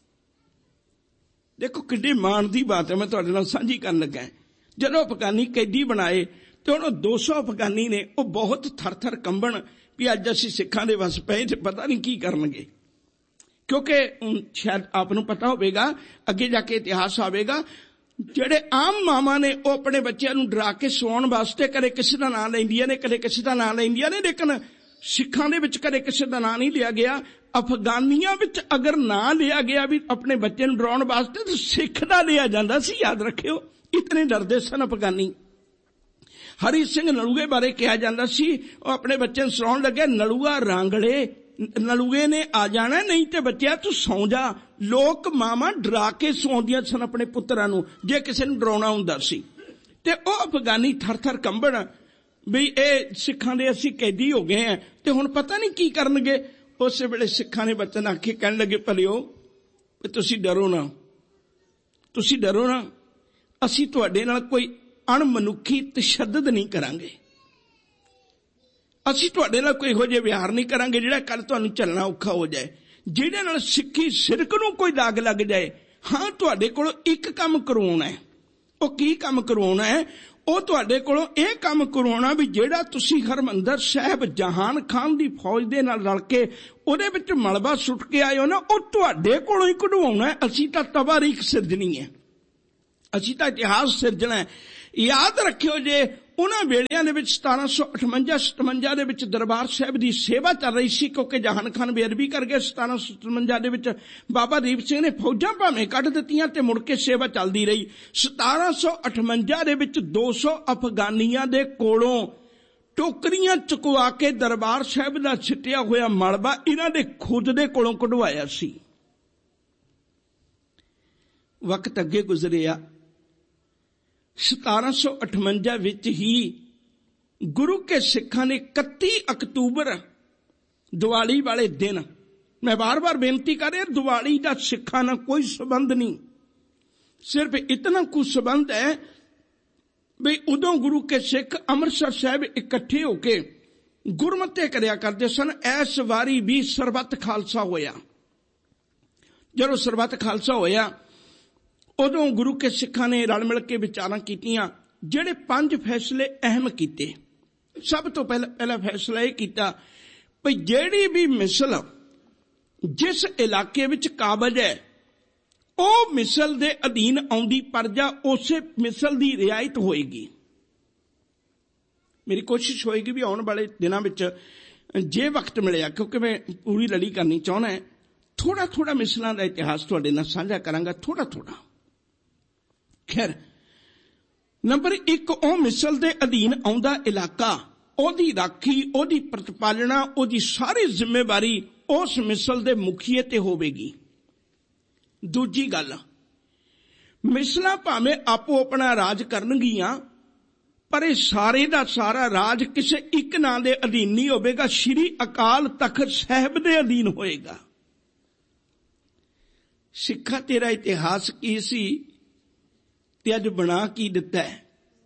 ਦੇਖੋ ਕਿੱਡੀ ਮਾਣ ਦੀ ਬਾਤ ਹੈ, ਮੈਂ ਤੁਹਾਡੇ ਨਾਲ ਸਾਂਝੀ ਕਰਨ ਲੱਗਾ। ਜਦੋਂ ਅਫਗਾਨੀ ਕੈਦੀ ਬਣਾਏ ਤੇ ਉਹਨਾਂ ਦੋ ਸੌ ਅਫਗਾਨੀ ਨੇ, ਉਹ ਬਹੁਤ ਥਰ ਥਰ ਕੰਬਣ ਵੀ ਅੱਜ ਅਸੀਂ ਸਿੱਖਾਂ ਦੇ ਵਸ ਪਏ ਤੇ ਪਤਾ ਨਹੀਂ ਕੀ ਕਰਨਗੇ। ਕਿਉਂਕਿ ਸ਼ਾਇਦ ਆਪ ਨੂੰ ਪਤਾ ਹੋਵੇਗਾ, ਅੱਗੇ ਜਾ ਕੇ ਇਤਿਹਾਸ ਆਵੇਗਾ, ਜਿਹੜੇ ਆਮ ਮਾਵਾਂ ਨੇ ਉਹ ਆਪਣੇ ਬੱਚਿਆਂ ਨੂੰ ਡਰਾ ਕੇ ਸਵਾਉਣ ਵਾਸਤੇ ਕਦੇ ਕਿਸੇ ਦਾ ਨਾਂ ਲੈਂਦੀਆਂ ਨੇ, ਕਦੇ ਕਿਸੇ ਦਾ ਨਾਂ ਲੈਂਦੀਆਂ ਨੇ, ਲੇਕਿਨ ਸਿੱਖਾਂ ਦੇ ਵਿੱਚ ਕਦੇ ਕਿਸੇ ਦਾ ਨਾਂ ਨਹੀਂ ਲਿਆ ਗਿਆ। ਅਫਗਾਨੀਆਂ ਵਿੱਚ ਅਗਰ ਨਾਂ ਲਿਆ ਗਿਆ ਵੀ ਆਪਣੇ ਬੱਚੇ ਨੂੰ ਡਰਾਉਣ ਵਾਸਤੇ, ਤਾਂ ਸਿੱਖ ਦਾ ਲਿਆ ਜਾਂਦਾ ਸੀ, ਯਾਦ ਰੱਖਿਓ। ਇਤਨੇ ਡਰਦੇ ਸਨ ਅਫਗਾਨੀ। ਹਰੀ ਸਿੰਘ ਨਲੂਏ ਬਾਰੇ ਕਿਹਾ ਜਾਂਦਾ ਸੀ, ਉਹ ਆਪਣੇ ਬੱਚੇ ਨੂੰ ਸੁਣਾਉਣ ਲੱਗਿਆ, ਨਲੂਆ ਰਾਂਗੜੇ, ਨਲੂਏ ਨੇ ਆ ਜਾਣਾ, ਨਹੀਂ ਤੇ ਬੱਚਿਆ ਤੂੰ ਸੌਂ ਜਾ। ਲੋਕ ਮਾਵਾਂ ਡਰਾ ਕੇ ਸੌਂਦੀਆਂ ਸਨ ਆਪਣੇ ਪੁੱਤਰਾਂ ਨੂੰ, ਜੇ ਕਿਸੇ ਨੂੰ ਡਰਾਉਣਾ ਹੁੰਦਾ ਸੀ। ਤੇ ਉਹ ਅਫਗਾਨੀ ਥਰ ਥਰ ਕੰਬਣ ਵੀ ਇਹ ਸਿੱਖਾਂ ਦੇ ਅਸੀਂ ਕੈਦੀ ਹੋ ਗਏ हैं ਤੇ ਹੁਣ ਪਤਾ ਨਹੀਂ ਕੀ ਕਰਨਗੇ। ਉਸੇ ਵੇਲੇ ਸਿੱਖਾਂ ਨੇ ਬਚਨ ਆਖੇ, ਕਹਿਣ ਲੱਗੇ, ਭਲਿਓ ਤੁਸੀਂ ਡਰੋ ਨਾ, ਤੁਸੀਂ ਡਰੋ ਨਾ, ਅਸੀਂ ਤੁਹਾਡੇ ਨਾਲ ਕੋਈ ਅਣਮਨੁੱਖੀ ਤਸ਼ੱਦਦ ਨਹੀਂ ਕਰਾਂਗੇ, ਅਸੀਂ ਤੁਹਾਡੇ ਨਾਲ ਕੋਈ ਇਹੋ ਜਿਹੇ ਵਿਹਾਰ ਨਹੀਂ ਕਰਾਂਗੇ ਜਿਹੜਾ ਕੱਲ ਤੁਹਾਨੂੰ ਚੱਲਣਾ ਔਖਾ ਹੋ ਜਾਏ, ਜਿਹਦੇ ਨਾਲ ਸਿੱਖੀ ਸਿਰਕ ਨੂੰ ਕੋਈ ਦਾਗ ਲੱਗ ਜਾਏ। ਹਾਂ, ਤੁਹਾਡੇ ਕੋਲੋਂ ਇੱਕ ਕੰਮ ਕਰਵਾਉਣਾ ਹੈ। ਉਹ ਕੀ ਕੰਮ ਕਰਵਾਉਣਾ ਹੈ? ਉਹ ਤੁਹਾਡੇ ਕੋਲੋਂ ਇਹ ਕੰਮ ਕਰਵਾਉਣਾ ਵੀ ਜਿਹੜਾ ਤੁਸੀਂ ਹਰਮੰਦਰ ਸਾਹਿਬ ਜਹਾਨ ਖਾਨ ਦੀ ਫੌਜ ਦੇ ਨਾਲ ਰਲ ਕੇ ਉਹਦੇ ਵਿੱਚ ਮਲਬਾ ਸੁੱਟ ਕੇ ਆਏ ਹੋ ਨਾ, ਉਹ ਤੁਹਾਡੇ ਕੋਲੋਂ ਹੀ ਕਢਵਾਉਣਾ ਹੈ। ਅਸੀਂ ਤਾਂ ਤਵਾਰੀਖ ਸਿਰਜਣੀ ਹੈ, ਅਸੀਂ ਤਾਂ ਇਤਿਹਾਸ ਸਿਰਜਣਾ ਹੈ। ਯਾਦ ਰੱਖਿਓ ਜੇ ਉਹਨਾਂ ਵੇਲਿਆਂ ਦੇ ਵਿੱਚ ਸਤਾਰਾਂ ਸੌ ਅਠਵੰਜਾ ਸਤਵੰਜਾ ਦੇ ਵਿੱਚ ਦਰਬਾਰ ਸਾਹਿਬ ਦੀ ਸੇਵਾ ਚੱਲ ਰਹੀ ਸੀ, ਕਿਉਂਕਿ ਜਹਾਨ ਖਾਨ ਬੇਅਦਬੀ ਕਰ ਗਏ। ਸਤਾਰਾਂ ਸੌ ਸਤਵੰਜਾ ਦੇ ਵਿੱਚ ਬਾਬਾ ਦੀਪ ਸਿੰਘ ਨੇ ਫੌਜਾਂ ਭਾਵੇਂ ਕੱਢ ਦਿੱਤੀਆਂ ਤੇ ਮੁੜ ਕੇ ਸੇਵਾ ਚੱਲਦੀ ਰਹੀ। ਸਤਾਰਾਂ ਸੌ ਅਠਵੰਜਾ ਦੇ ਵਿੱਚ ਦੋ ਸੌ ਅਫਗਾਨੀਆਂ ਦੇ ਕੋਲੋਂ ਟੋਕਰੀਆਂ ਚੁਕਵਾ ਕੇ ਦਰਬਾਰ ਸਾਹਿਬ ਦਾ ਛਿੱਟਿਆ ਹੋਇਆ ਮਲਬਾ ਇਹਨਾਂ ਦੇ ਖੁਦ ਦੇ ਕੋਲੋਂ ਕਢਵਾਇਆ ਸੀ। ਵਕਤ ਅੱਗੇ ਗੁਜ਼ਰਿਆ। ਸਤਾਰਾਂ ਸੌ ਅਠਵੰਜਾ ਵਿੱਚ ਹੀ ਗੁਰੂ ਕੇ ਸਿੱਖਾਂ ਨੇ ਇਕੱਤੀ ਅਕਤੂਬਰ ਦੀਵਾਲੀ ਵਾਲੇ ਦਿਨ, ਮੈਂ ਬਾਰ-ਬਾਰ ਬੇਨਤੀ ਕਰ ਰਿਹਾ, ਦੀਵਾਲੀ ਦਾ ਸਿੱਖਾਂ ਨਾਲ ਕੋਈ ਸੰਬੰਧ ਨਹੀਂ, ਸਿਰਫ ਇਤਨਾ ਕੁ ਸੰਬੰਧ ਹੈ ਵੀ ਉਦੋਂ ਗੁਰੂ ਕੇ ਸਿੱਖ ਅੰਮ੍ਰਿਤਸਰ ਸਾਹਿਬ ਇਕੱਠੇ ਹੋ ਕੇ ਗੁਰਮਤਿ ਕਰਿਆ ਕਰਦੇ ਸਨ। ਇਸ ਵਾਰੀ ਵੀ ਸਰਬੱਤ ਖਾਲਸਾ ਹੋਇਆ। ਜਦੋਂ ਸਰਬੱਤ ਖਾਲਸਾ ਹੋਇਆ ਉਦੋਂ ਗੁਰੂ ਕੇ ਸਿੱਖਾਂ ਨੇ ਰਲ ਮਿਲ ਕੇ ਵਿਚਾਰਾਂ ਕੀਤੀਆਂ। ਜਿਹੜੇ ਪੰਜ ਫੈਸਲੇ ਅਹਿਮ ਕੀਤੇ, ਸਭ ਤੋਂ ਪਹਿਲਾਂ ਪਹਿਲਾ ਫੈਸਲਾ ਇਹ ਕੀਤਾ ਵੀ ਜਿਹੜੀ ਵੀ ਮਿਸਲ ਜਿਸ ਇਲਾਕੇ ਵਿੱਚ ਕਾਬਜ਼ ਹੈ ਉਹ ਮਿਸਲ ਦੇ ਅਧੀਨ ਆਉਂਦੀ ਪਰਜਾ ਉਸੇ ਮਿਸਲ ਦੀ ਰਿਆਇਤ ਹੋਏਗੀ। ਮੇਰੀ ਕੋਸ਼ਿਸ਼ ਹੋਏਗੀ ਵੀ ਆਉਣ ਵਾਲੇ ਦਿਨਾਂ ਵਿੱਚ ਜੇ ਵਕਤ ਮਿਲਿਆ, ਕਿਉਂਕਿ ਮੈਂ ਪੂਰੀ ਲੜੀ ਕਰਨੀ ਚਾਹੁੰਦਾ, ਥੋੜਾ ਥੋੜਾ ਮਿਸਲਾਂ ਦਾ ਇਤਿਹਾਸ ਤੁਹਾਡੇ ਨਾਲ ਸਾਂਝਾ ਕਰਾਂਗਾ, ਥੋੜਾ ਥੋੜਾ। ਖੈਰ, ਨੰਬਰ ਇੱਕ, ਉਹ ਮਿਸਲ ਦੇ ਅਧੀਨ ਆਉਂਦਾ ਇਲਾਕਾ, ਉਹਦੀ ਰਾਖੀ, ਉਹਦੀ ਪ੍ਰਤਪਾਲਣਾ, ਉਹਦੀ ਸਾਰੀ ਜ਼ਿੰਮੇਵਾਰੀ ਉਸ ਮਿਸਲ ਦੇ ਮੁਖੀਏ ਤੇ ਹੋਵੇਗੀ। ਦੂਜੀ ਗੱਲ, ਮਿਸਲਾਂ ਭਾਵੇਂ ਆਪੋ ਆਪਣਾ ਰਾਜ ਕਰਨਗੀਆਂ, ਪਰ ਇਹ ਸਾਰੇ ਦਾ ਸਾਰਾ ਰਾਜ ਕਿਸੇ ਇੱਕ ਨਾਂ ਦੇ ਅਧੀਨ ਨਹੀਂ ਹੋਵੇਗਾ, ਸ਼੍ਰੀ ਅਕਾਲ ਤਖਤ ਸਾਹਿਬ ਦੇ ਅਧੀਨ ਹੋਏਗਾ। ਸਿੱਖਾਂ ਤੇਰਾ ਇਤਿਹਾਸ ਕੀ ਸੀ ਤੇ ਅੱਜ ਬਣਾ ਕੀ ਦਿੱਤਾ ਹੈ?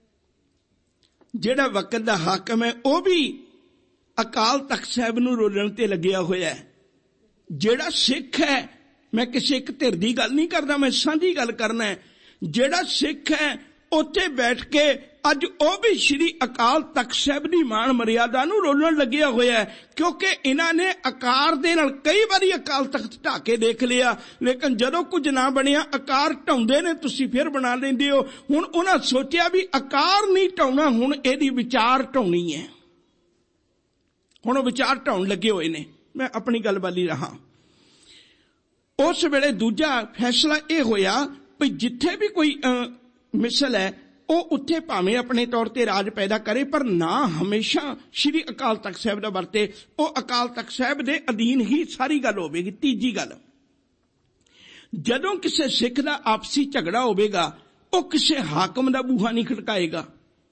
ਜਿਹੜਾ ਵਕਤ ਦਾ ਹਾਕਮ ਹੈ ਉਹ ਵੀ ਅਕਾਲ ਤਖਤ ਸਾਹਿਬ ਨੂੰ ਰੋਲਣ ਤੇ ਲੱਗਿਆ ਹੋਇਆ ਹੈ। ਜਿਹੜਾ ਸਿੱਖ ਹੈ, ਮੈਂ ਕਿਸੇ ਇੱਕ ਧਿਰ ਦੀ ਗੱਲ ਨਹੀਂ ਕਰਦਾ, ਮੈਂ ਸਾਂਝੀ ਗੱਲ ਕਰਨਾ ਹੈ, ਜਿਹੜਾ ਸਿੱਖ ਹੈ ਉੱਥੇ ਬੈਠ ਕੇ ਅੱਜ ਉਹ ਵੀ ਸ਼੍ਰੀ ਅਕਾਲ ਤਖਤ ਸਾਹਿਬ ਦੀ ਮਾਣ ਮਰਿਆਦਾ ਨੂੰ ਰੋਲਣ ਲੱਗਿਆ ਹੋਇਆ ਹੈ। ਕਿਉਂਕਿ ਇਹਨਾਂ ਨੇ ਆਕਾਰ ਦੇ ਨਾਲ ਕਈ ਵਾਰੀ ਅਕਾਲ ਤਖਤ ਢਾ ਕੇ ਦੇਖ ਲਿਆ, ਲੇਕਿਨ ਜਦੋਂ ਕੁਝ ਨਾ ਬਣਿਆ ਆਕਾਰ ਢਾਉਂਦੇ ਨੇ, ਤੁਸੀਂ ਫਿਰ ਬਣਾ ਲੈਂਦੇ ਹੋ। ਹੁਣ ਉਹਨਾਂ ਸੋਚਿਆ ਵੀ ਆਕਾਰ ਨਹੀਂ ਢਾਉਣਾ, ਹੁਣ ਇਹਦੀ ਵਿਚਾਰ ਢਾਉਣੀ ਹੈ। ਹੁਣ ਉਹ ਵਿਚਾਰ ਢਾਉਣ ਲੱਗੇ ਹੋਏ ਨੇ। ਮੈਂ ਆਪਣੀ ਗੱਲ ਵਾਲੀ ਰਹਾ। ਉਸ ਵੇਲੇ ਦੂਜਾ ਫੈਸਲਾ ਇਹ ਹੋਇਆ ਵੀ ਜਿੱਥੇ ਵੀ ਕੋਈ ਮਿਸਲ ਹੈ ਉਹ ਉੱਥੇ ਭਾਵੇਂ ਆਪਣੇ ਤੌਰ ਤੇ ਰਾਜ ਪੈਦਾ ਕਰੇ, ਪਰ ਨਾ ਹਮੇਸ਼ਾ ਸ਼੍ਰੀ ਅਕਾਲ ਤਖਤ ਸਾਹਿਬ ਦਾ ਵਰਤੇ, ਉਹ ਅਕਾਲ ਤਖਤ ਸਾਹਿਬ ਦੇ ਅਧੀਨ ਹੀ ਸਾਰੀ ਗੱਲ ਹੋਵੇਗੀ। ਤੀਜੀ ਗੱਲ, ਜਦੋਂ ਕਿਸੇ ਸਿੱਖ ਦਾ ਆਪਸੀ ਝਗੜਾ ਹੋਵੇਗਾ ਉਹ ਕਿਸੇ ਹਾਕਮ ਦਾ ਬੂਹਾ ਨਹੀਂ ਖੜਕਾਏਗਾ।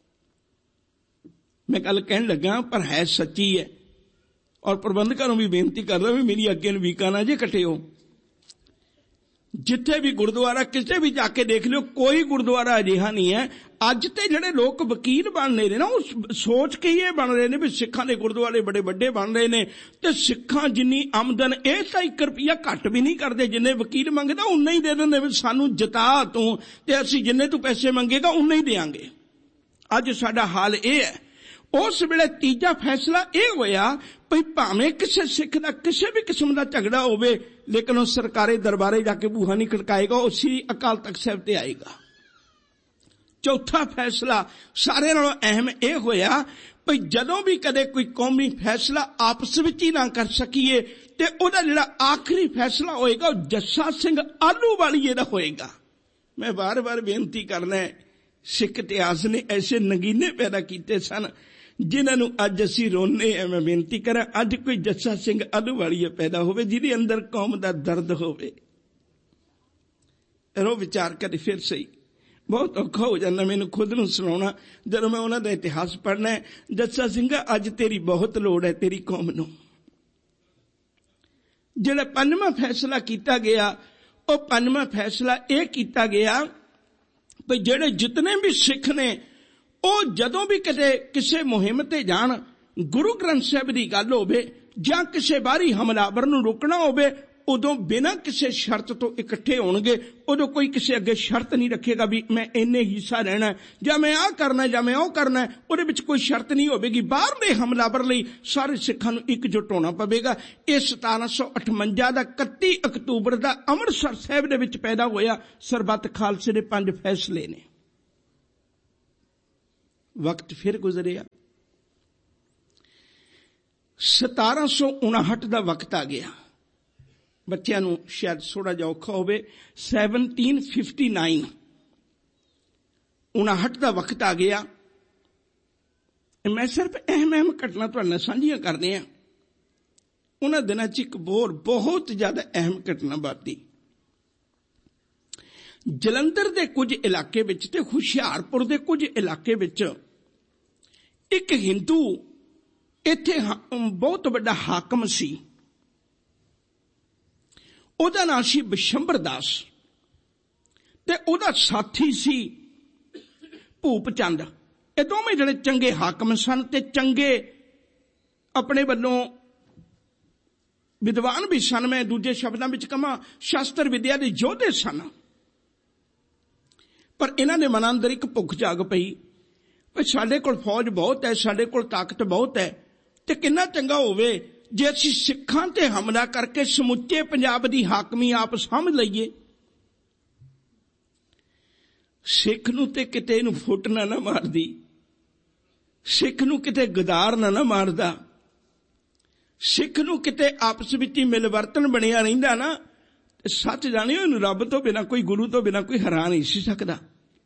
ਮੈਂ ਗੱਲ ਕਹਿਣ ਲੱਗਾ ਪਰ ਹੈ ਸੱਚੀ ਹੈ, ਔਰ ਪ੍ਰਬੰਧਕਾਂ ਨੂੰ ਵੀ ਬੇਨਤੀ ਕਰਦਾ ਵੀ ਮੇਰੀ ਅੱਗੇ ਨੂੰ ਵੀਕਾਂ ਨਾ ਜੇ ਕੱਟਿਓ। ਜਿੱਥੇ ਵੀ ਗੁਰਦੁਆਰਾ ਕਿਸੇ ਵੀ ਜਾ ਕੇ ਦੇਖ ਲਿਓ, ਕੋਈ ਗੁਰਦੁਆਰਾ ਅਜਿਹਾ ਨਹੀਂ ਹੈ। ਅੱਜ ਤੇ ਜਿਹੜੇ ਲੋਕ ਵਕੀਲ ਬਣ ਰਹੇ ਨੇ ਨਾ, ਉਹ ਸੋਚ ਕੇ ਇਹ ਬਣ ਰਹੇ ਨੇ ਵੀ ਸਿੱਖਾਂ ਦੇ ਗੁਰਦੁਆਰੇ ਬੜੇ ਵੱਡੇ ਬਣ ਰਹੇ ਨੇ, ਤੇ ਸਿੱਖਾਂ ਜਿੰਨੀ ਆਮਦਨ ਇਹ ਤਾਂ ਇੱਕ ਰੁਪਈਆ ਘੱਟ ਵੀ ਨਹੀਂ ਕਰਦੇ, ਜਿੰਨੇ ਵਕੀਲ ਮੰਗਦਾ ਉਨਾ ਹੀ ਦੇ ਦਿੰਦੇ ਵੀ ਸਾਨੂੰ ਜਿਤਾ ਤੂੰ, ਤੇ ਅਸੀਂ ਜਿੰਨੇ ਤੂੰ ਪੈਸੇ ਮੰਗੇਗਾ ਉਨਾ ਹੀ ਦੇਵਾਂਗੇ। ਅੱਜ ਸਾਡਾ ਹਾਲ ਇਹ ਹੈ। ਉਸ ਵੇਲੇ ਤੀਜਾ ਫੈਸਲਾ ਇਹ ਹੋਇਆ ਵੀ ਭਾਵੇਂ ਕਿਸੇ ਸਿੱਖ ਦਾ ਕਿਸੇ ਵੀ ਕਿਸਮ ਦਾ ਝਗੜਾ ਹੋਵੇ, ਲੇਕਿਨ ਉਹ ਸਰਕਾਰੀ ਦਰਬਾਰੇ ਜਾ ਕੇ ਬੂਹਾ ਨਹੀਂ ਖੜਕਾਏਗਾ, ਉਹ ਸ੍ਰੀ ਅਕਾਲ ਤਖਤ ਸਾਹਿਬ ਤੇ ਆਏਗਾ। ਚੌਥਾ ਫੈਸਲਾ ਸਾਰਿਆਂ ਨਾਲੋਂ ਅਹਿਮ ਇਹ ਹੋਇਆ ਵੀ ਜਦੋਂ ਵੀ ਕਦੇ ਕੋਈ ਕੌਮੀ ਫੈਸਲਾ ਆਪਸ ਵਿੱਚ ਹੀ ਨਾ ਕਰ ਸਕੀਏ, ਤੇ ਉਹਦਾ ਜਿਹੜਾ ਆਖਰੀ ਫੈਸਲਾ ਹੋਏਗਾ ਉਹ ਜੱਸਾ ਸਿੰਘ ਆਹਲੂਵਾਲੀਏ ਦਾ ਹੋਏਗਾ। ਮੈਂ ਵਾਰ-ਵਾਰ ਬੇਨਤੀ ਕਰਨਾ, ਸਿੱਖ ਇਤਿਹਾਸ ਨੇ ਐਸੇ ਨਗੀਨੇ ਪੈਦਾ ਕੀਤੇ ਸਨ ਜਿਨ੍ਹਾਂ ਨੂੰ ਅੱਜ ਅਸੀਂ ਰੋਨੇ ਆ। ਮੈਂ ਬੇਨਤੀ ਕਰਾਂ ਅੱਜ ਕੋਈ ਜੱਸਾ ਸਿੰਘ ਆਹਲੂਵਾਲੀਆ ਪੈਦਾ ਹੋਵੇ ਜਿਹਦੇ ਅੰਦਰ ਕੌਮ ਦਾ ਦਰਦ ਹੋਵੇ। ਇਹੋ ਵਿਚਾਰ ਕਰੇ ਫਿਰ ਸਹੀ। ਬਹੁਤ ਔਖਾ ਹੋ ਜਾਂਦਾ ਮੈਨੂੰ ਖੁਦ ਨੂੰ ਸੁਣਾਉਣਾ ਜਦੋਂ ਮੈਂ ਉਹਨਾਂ ਦਾ ਇਤਿਹਾਸ ਪੜ੍ਹਨਾ। ਜੱਸਾ ਸਿੰਘਾ ਅੱਜ ਤੇਰੀ ਬਹੁਤ ਲੋੜ ਹੈ ਤੇਰੀ ਕੌਮ ਨੂੰ। ਜਿਹੜਾ ਪੰਜਵਾਂ ਫੈਸਲਾ ਕੀਤਾ ਗਿਆ ਉਹ ਪੰਜਵਾਂ ਫੈਸਲਾ ਇਹ ਕੀਤਾ ਗਿਆ ਵੀ ਜਿਹੜੇ ਜਿਤਨੇ ਵੀ ਸਿੱਖ ਨੇ ਉਹ ਜਦੋਂ ਵੀ ਕਿਤੇ ਕਿਸੇ ਮੁਹਿੰਮ ਤੇ ਜਾਣ, ਗੁਰੂ ਗ੍ਰੰਥ ਸਾਹਿਬ ਦੀ ਗੱਲ ਹੋਵੇ ਜਾਂ ਕਿਸੇ ਬਾਹਰੀ ਹਮਲਾਵਰ ਨੂੰ ਰੋਕਣਾ ਹੋਵੇ, उदों बिना किसी शर्त तो इकट्ठे होणगे। उदों कोई किसी अगे शर्त नहीं रखेगा भी मैं इन्ने हिस्सा रहना जां मैं आ करना जां मैं ओ करना, उहदे विच कोई शर्त नहीं होवेगी। बाहरले हमलावर लई सारे सिखां नूं एकजुट होना पवेगा। ये सतारह सौ अठवंजा का इकत्ती अक्तूबर का अमृतसर साहिब दे विच पैदा होया। सरबत खालसे दे पंज फैसले ने। वक्त फिर गुजरिया, सतारह सौ उनाहठ का वक्त आ गया। बच्चों नूं शायद थोड़ा जिहा औखा होवे। सैवनटीन फिफ्टी नाइन उनाहठ का वक्त आ गया। मैं सिर्फ अहम अहम घटना तुहाडे नाल साझीआं करदे हां। उन्हां दिनां च एक होर बहुत ज्यादा अहम घटना वापरी। जलंधर के कुछ इलाके विच ते हुशियारपुर के कुछ इलाके विच एक हिंदू इत्थे बहुत बड़ा हाकम सी। उहदा नाम सी बिशंबर दास ते उहदा साथी सी भूप चंद। ये दोवें जणे चंगे हाकम सन ते चंगे अपने वल्लों विद्वान भी सन। मैं दूजे शब्दां विच कहां शास्त्र विद्या दे योधे सन। पर इन्हां दे मनां अंदर एक भुख जाग पई भी साडे कोल फौज बहुत है, साडे कोल ताकत बहुत है, ते किन्ना चंगा होवे जे असीं सिखां ते हमला करके समुचे पंजाब दी हाकमी आप समझ लईए। सिख नूं ते किते इहनूं फुट ना ना मारदी, सिख नूं किते गदार ना ना मारदा, सिख नूं किते आपस विच ही मिलवर्तन बनिया रहिंदा ना, ते सच जाणिओ इहनूं रब तो बिना कोई गुरु तो बिना कोई हरा नहीं सी सकदा।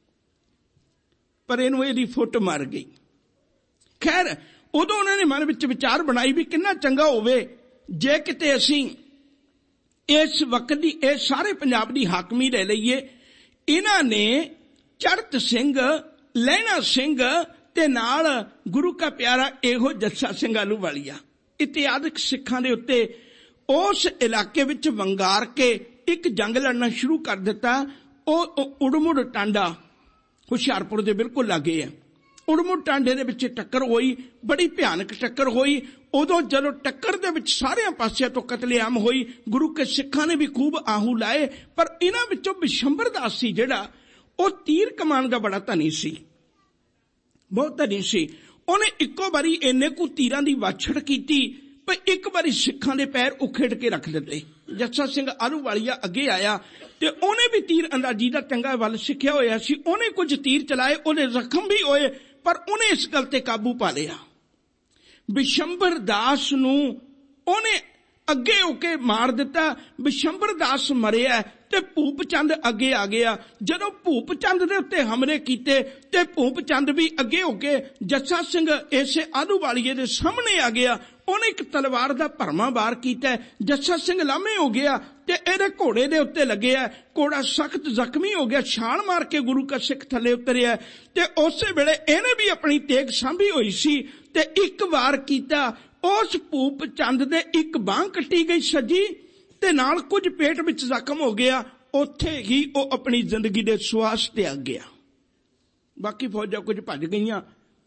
पर इहनूं इहदी फुट मार गई। खैर उदों उन्होंने मन विच विचार बनाई भी किन्ना चंगा होवे जे किते असीं इस वक्त दी इह सारे पंजाब दी हाकमी ले लईए। इन्हां ने चढ़त सिंह, लहणा सिंह ते नाल गुरु का प्यारा इहो जस्सा सिंह आलूवालिया इत्यादि सिखां दे उत्ते उस इलाके विच वंगार के एक जंग लड़ना शुरू कर दिता। उड़मुड़ टांडा हुशियारपुर दे बिल्कुल लागे है। उड़मुड़ टांडे दे विच टक्कर होई, बड़ी भयानक टक्कर होई। उदों जदों टक्कर दे विच सारियां पासियां तो कतलेआम होई, गुरु के सिखां ने भी खूब आहू लाए। पर इन्हां विचों बिशंबर दास सी जिहड़ा ਉਹ तीर कमान का बड़ा धनी सी, बहुत धनी सी। ਉਹਨੇ ਇੱਕੋ ਵਾਰੀ ਇੰਨੇ ਕੁ ਤੀਰਾਂ ਦੀ ਵਾਛੜ ਕੀਤੀ ਪਰ ਇੱਕ ਵਾਰੀ ਸਿੱਖਾਂ ਦੇ ਪੈਰ ਉਖੇੜ ਕੇ ਰੱਖ ਦਿੱਤੇ। ਜੱਸਾ ਸਿੰਘ ਆਲੂਵਾਲੀਆ ਅੱਗੇ ਆਇਆ ਤੇ ਉਹਨੇ ਵੀ ਤੀਰ ਅੰਦਾਜ਼ੀ ਦਾ ਚੰਗਾ ਵੱਲ ਸਿੱਖਿਆ ਹੋਇਆ ਸੀ। ਉਹਨੇ ਕੁਝ ਤੀਰ ਚਲਾਏ, ਉਹਨੇ ਜ਼ਖਮ ਵੀ ਹੋਏ, ਪਰ ਉਹਨੇ ਇਸ ਗੱਲ ਤੇ ਕਾਬੂ ਪਾ ਲਿਆ। ਬਿਸ਼ੰਬਰ ਦਾਸ ਨੂੰ ਉਹਨੇ ਅੱਗੇ ਹੋ ਕੇ ਮਾਰ ਦਿੱਤਾ। ਬਿਸ਼ੰਬਰ ਦਾਸ ਮਰਿਆ ਤੇ ਭੂਪ ਚੰਦ ਅੱਗੇ ਆ ਗਿਆ। ਜਦੋਂ ਭੂਪ ਚੰਦ ਦੇ ਉੱਤੇ ਹਮਲੇ ਕੀਤੇ ਤੇ ਭੂਪ ਚੰਦ ਵੀ ਅੱਗੇ ਹੋ ਕੇ ਜੱਸਾ ਸਿੰਘ ਇਸੇ ਆਲੂਵਾਲੀਏ ਦੇ ਸਾਹਮਣੇ ਆ ਗਿਆ। ਉਹਨੇ ਇੱਕ ਤਲਵਾਰ ਦਾ ਭਰਮਾ ਵਾਰ ਕੀਤਾ। ਜੱਸਾ ਸਿੰਘ ਲਾਮੇ ਹੋ ਗਿਆ ਤੇ ਇਹਦੇ ਘੋੜੇ ਦੇ ਉੱਤੇ ਲੱਗਿਆ। ਘੋੜਾ ਸਖਤ ਜ਼ਖਮੀ ਹੋ ਗਿਆ, ਛਾਲ ਮਾਰ ਕੇ ਗੁਰੂ ਕਾ ਸਿੱਖ ਥੱਲੇ ਉਤਰਿਆ ਤੇ ਉਸੇ ਵੇਲੇ ਇਹਨੇ ਵੀ ਆਪਣੀ ਤੇਗ ਸਾਂਭੀ ਹੋਈ ਸੀ ਤੇ ਇੱਕ ਵਾਰ ਕੀਤਾ। ਉਸ ਭੂਪ ਚੰਦ ਦੇ ਇੱਕ ਬਾਂਹ ਕੱਟੀ ਗਈ ਸੱਜੀ ਤੇ ਨਾਲ ਕੁਝ ਪੇਟ ਵਿੱਚ ਜ਼ਖਮ ਹੋ ਗਿਆ। ਉੱਥੇ ਹੀ ਉਹ ਆਪਣੀ ਜ਼ਿੰਦਗੀ ਦੇ ਸਵਾਸ ਤਿਆਗ ਗਿਆ। ਬਾਕੀ ਫੌਜਾਂ ਕੁਝ ਭੱਜ ਗਈਆਂ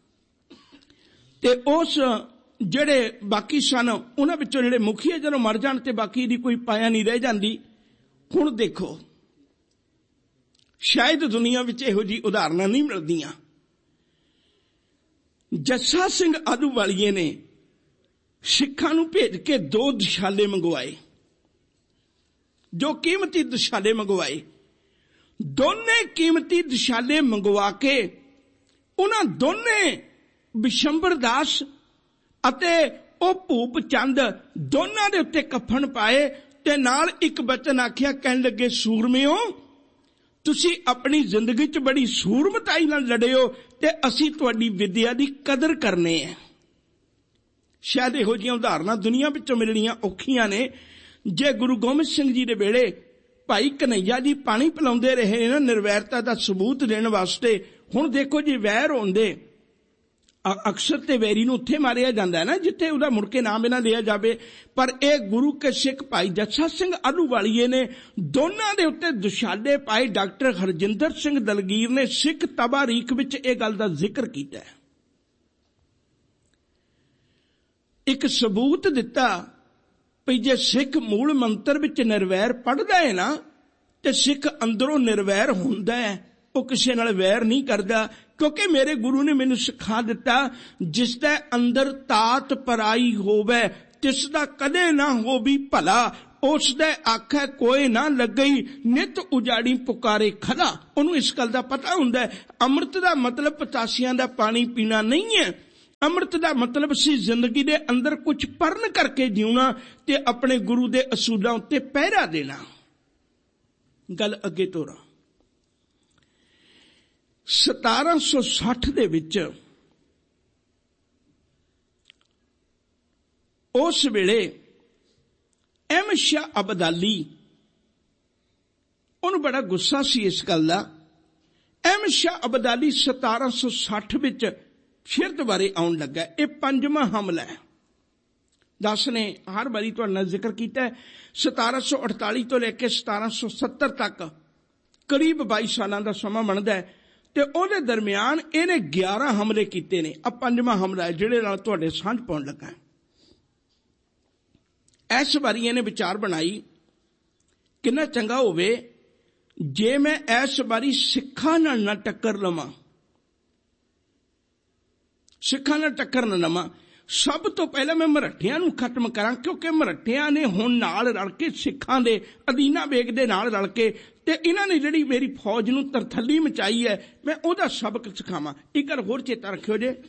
ਤੇ ਉਸ ਜਿਹੜੇ ਬਾਕੀ ਸਨ ਉਹਨਾਂ ਵਿੱਚੋਂ ਜਿਹੜੇ ਮੁਖੀਏ ਜਦੋਂ ਮਰ ਜਾਣ ਤੇ ਬਾਕੀ ਦੀ ਕੋਈ ਪਾਇਆ ਨਹੀਂ ਰਹਿ ਜਾਂਦੀ। ਹੁਣ ਦੇਖੋ ਸ਼ਾਇਦ ਦੁਨੀਆ ਵਿੱਚ ਇਹੋ ਜਿਹੀ ਉਦਾਹਰਨਾਂ ਨਹੀਂ ਮਿਲਦੀਆਂ। ਜੱਸਾ ਸਿੰਘ ਆਲੂਵਾਲੀਏ ਨੇ ਸਿੱਖਾਂ ਨੂੰ ਭੇਜ ਕੇ ਦੋ ਦਸ਼ਾਲੇ ਮੰਗਵਾਏ, ਜੋ ਕੀਮਤੀ ਦਸ਼ਾਲੇ ਮੰਗਵਾਏ। ਦੋਨੇ ਕੀਮਤੀ ਦਸ਼ਾਲੇ ਮੰਗਵਾ ਕੇ ਉਹਨਾਂ ਦੋਨੇ ਬਿਸ਼ੰਬਰ ਦਾਸ ਅਤੇ ਉਹ ਭੂਪ ਚੰਦ ਦੋਨਾਂ ਦੇ ਉੱਤੇ ਕਫਨ ਪਾਏ ਤੇ ਨਾਲ ਇੱਕ ਬਚਨ ਆਖਿਆ। ਕਹਿਣ ਲੱਗੇ, ਸੂਰਮਿਓ ਤੁਸੀਂ ਆਪਣੀ ਜ਼ਿੰਦਗੀ 'ਚ ਬੜੀ ਸੂਰਮਤਾਈ ਨਾਲ ਲੜੇ ਹੋ ਤੇ ਅਸੀਂ ਤੁਹਾਡੀ ਵਿਦਿਆ ਦੀ ਕਦਰ ਕਰਨੇ ਹੈ। ਸ਼ਾਇਦ ਇਹੋ ਜਿਹੀਆਂ ਉਦਾਹਰਨਾਂ ਦੁਨੀਆ ਵਿੱਚੋਂ ਮਿਲਣੀਆਂ ਔਖੀਆਂ ਨੇ। ਜੇ ਗੁਰੂ ਗੋਬਿੰਦ ਸਿੰਘ ਜੀ ਦੇ ਵੇਲੇ ਭਾਈ ਕਨ੍ਹਈਆ ਜੀ ਪਾਣੀ ਪਿਲਾਉਂਦੇ ਰਹੇ ਨਾ ਨਿਰਵੈਰਤਾ ਦਾ ਸਬੂਤ ਦੇਣ ਵਾਸਤੇ। ਹੁਣ ਦੇਖੋ ਜੀ ਵੈਰ ਹੁੰਦੇ ਅਕਸਰ ਤੇ ਵੈਰੀ ਨੂੰ ਉੱਥੇ ਮਾਰਿਆ ਜਾਂਦਾ ਹੈ ਨਾ ਜਿੱਥੇ ਉਹਦਾ ਮੁੜ ਕੇ ਨਾਮ ਇਹਨਾਂ ਲਿਆ ਜਾਵੇ। ਪਰ ਇਹ ਗੁਰੂ ਕੇ ਸਿੱਖ ਭਾਈ ਜੱਸਾ ਸਿੰਘ ਆਲੂਵਾਲੀਏ ਨੇ ਦੋਨਾਂ ਦੇ ਉੱਤੇ ਦੁਸ਼ਾਲੇ ਪਾਏ। ਡਾਕਟਰ ਹਰਜਿੰਦਰ ਸਿੰਘ ਦਲਗੀਰ ਨੇ ਸਿੱਖ ਤਬਾਰੀਖ ਵਿੱਚ ਇਹ ਗੱਲ ਦਾ ਜ਼ਿਕਰ ਕੀਤਾ ਹੈ। ਇੱਕ ਸਬੂਤ ਦਿੱਤਾ भी जे सिख मूल मंत्र विच निर्वैर पढ़दा है ना ते सिख अंदरों निर्वैर हुंदा है, वो किसी नाल वैर नहीं करदा। क्योंकि मेरे गुरु ने मैनू सिखा दिता, जिसदा अंदर तात पराई होवे तिसदा कदे ना हो भी भला, उसदे आखे कोई ना लगई नित उजाड़ी पुकारे खला। उन्होंने इस गल का पता हुंदा है अमृत का मतलब पतासियां दा पानी पीना नहीं है। अमृत का मतलब सी जिंदगी दे अंदर कुछ परन करके जीना ते अपने गुरु दे असूलों उत्ते पहरा देना। गल अगे तोरा सतारह सौ साठ दे विच उस वेले एम शाह अब्दाली उन्होंने बड़ा गुस्सा सी इस गल का। एम शाह अब्दाली सतारह सौ साठ विच फिर दोबारे आउण लगा। यह पंजवां हमला है। दस ने हर बारी तुहाडे नाल जिक्र किया है सतारह सौ अड़ताली तो लेके सतारह सौ सत्तर तक करीब बाई सालों का समा बनता है। ते उहदे दरम्यान इहने ग्यारह हमले किए ने। अब पंजवां हमला है जिहदे नाल तुहाडे सांझ पाउण लगा। इस बारी इहने विचार बनाई कितना चंगा होवे जे मैं इस बारी सिखां नाल ना टक्कर लवां, सिखां नाल टक्कर ना लवां। सब तो पहले मैं मराठियां नूं खत्म करां, क्योंकि मराठियां ने हुण नाल रल के सिखां दे अदीना बेग दे नाल रल के ते इन्हां ने जिहड़ी मेरी फौज नूं तरथली मचाई है, मैं ओहदा सबक सिखावां। एक गल होर चेता रखियो जे,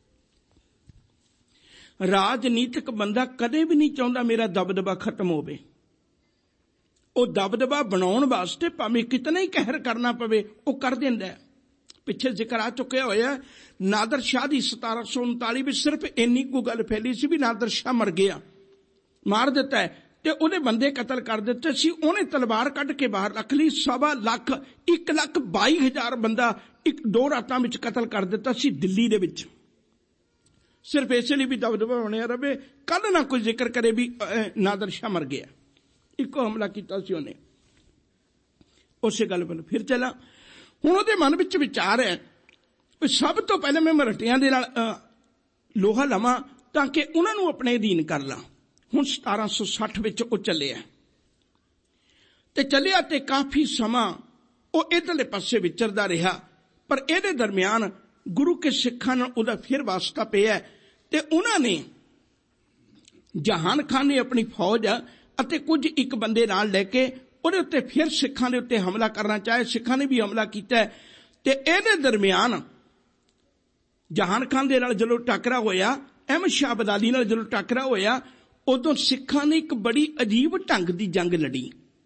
राजनीतिक बंदा कदे भी नहीं चाहुंदा मेरा दबदबा खत्म होवे। ਉਹ दबदबा बनाउण वास्ते भावें कितना ही कहर करना पवे वो कर दिंदा है। पिछे जिक्र आ चुके होया नादर शाह की सतारह सौ उनताली में सिर्फ इन्नी को गल फैली सी भी नादर शाह मर गया, मार दिता है ते उहदे बंदे कतल कर दिते सी। उहने तलवार कढ़ के बाहर रख ली। सवा लख एक लख बाई हजार बंदा एक दो रातां विच कतल कर दिता सी दिल्ली दे विच, सिर्फ इसलिए भी दबदबा बनया रहे कल ना कोई जिक्र करे भी नादर शाह मर गया। इको हमला किया सी उन्हें। उस गल पर फिर चला। हुण उहदे मन विच विचार है सब तो पहले मैं मराठियां दे नाल लोहा लवां ताकि उन्हां नूं अपने अधीन कर ला। हुण सतारह सौ साठ विच वो चलिया ते चलिया ते काफी समा वो इधरले पासे विचरदा रहा, पर इहदे दरम्यान गुरु के सिखां नाल उहदा फिर वास्ता पिया ते उन्हां ने जहान खान ने अपनी फौज अते कुछ एक बंदे नाल लैके उहदे उत्ते फिर सिखां दे उत्ते हमला करना चाहे। सिखां ने भी हमला कीता ते इहदे दरम्यान जहान खान दे नाल जदों टकरा होया, अहमद शाह अब्दाली नाल जदों टकरा होया, उदों सिखां ने एक बड़ी अजीब ढंग दी जंग लड़ी।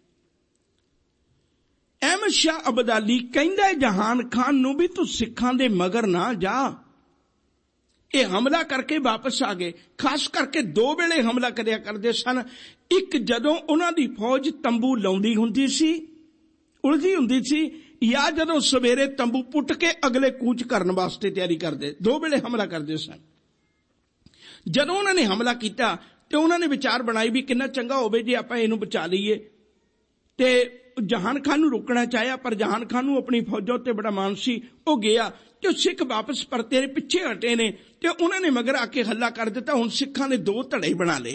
अहमद शाह अब्दाली कहंदा है जहान खान नूं भी तू सिखां दे मगर ना जा। ये हमला करके वापस आ गए। खास करके दो वेले हमला करिया करदे सन। एक जदों उन्हां दी फौज तंबू लाउंदी हुंदी सी, उलझी हुंदी सी, या जदों सवेरे तंबू पुट के अगले कूच करन वास्ते तैयारी करदे। दो वेले हमला करदे सन। जदों उन्होंने हमला किया तो उन्होंने विचार बनाई भी कितना चंगा होवे जे आपां इहनूं बचा लईए ते जहान खान नूं रोकना चाहया, पर जहान खान नूं अपनी फौजों ते बड़ा मान सी। वो गया तो सिख वापस परते पिछे हटे ने ते उन्होंने मगर आके हल्ला कर दिता। हुण सिखां ने दो धड़े बना ले,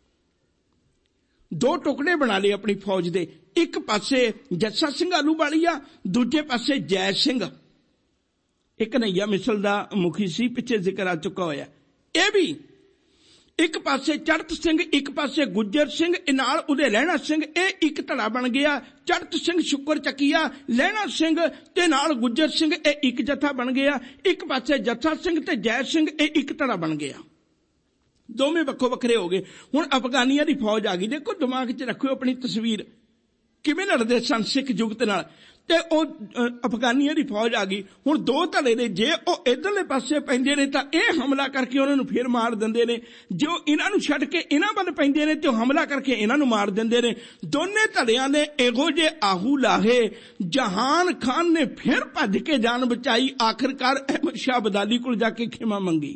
दो टुकड़े बना लिए अपनी फौज दे। एक पासे जस्सा सिंह आलूवालिया, दूजे पासे जय सिंह एक कन्हैया मिसल दा मुखी सी, पिछे जिक्र आ चुका होया। यह भी एक पासे चढ़त सिंह, एक पासे गुज्जर सिंह, नाल उहदे लहणा सिंह, ए एक धड़ा बन गया। चढ़त सिंह शुक्र चकिया, लहणा सिंह ते नाल गुज्जर सिंह ए एक जत्था बन गया। एक पासे जत्था सिंह ते जय सिंह ए एक धड़ा बन गया। दोवें वक्खो वखरे हो गए। हुण अफगानियां दी फौज आ गई। देखो दिमाग च रखियो अपनी तस्वीर किवें लड़दे सन सिख जुगत नाल ते ओ अफगानियां दी फौज आ गई। हुण दो धड़े ने, जे ओ इधरले पासे पैंदे ने तां इह हमला करके उन्हां नूं फिर मार दिंदे ने, जो इन्हां नूं छड्ड के इन्हां वल पैंदे ने ते हमला करके इन्हां नूं मार दिंदे ने। दोने धड़ियां ने इहो जे आहू लाहे। जहान खान ने फिर भज के जान बचाई। आखिरकार अहमद शाह अब्दाली कोल जाके खिमा मंगी।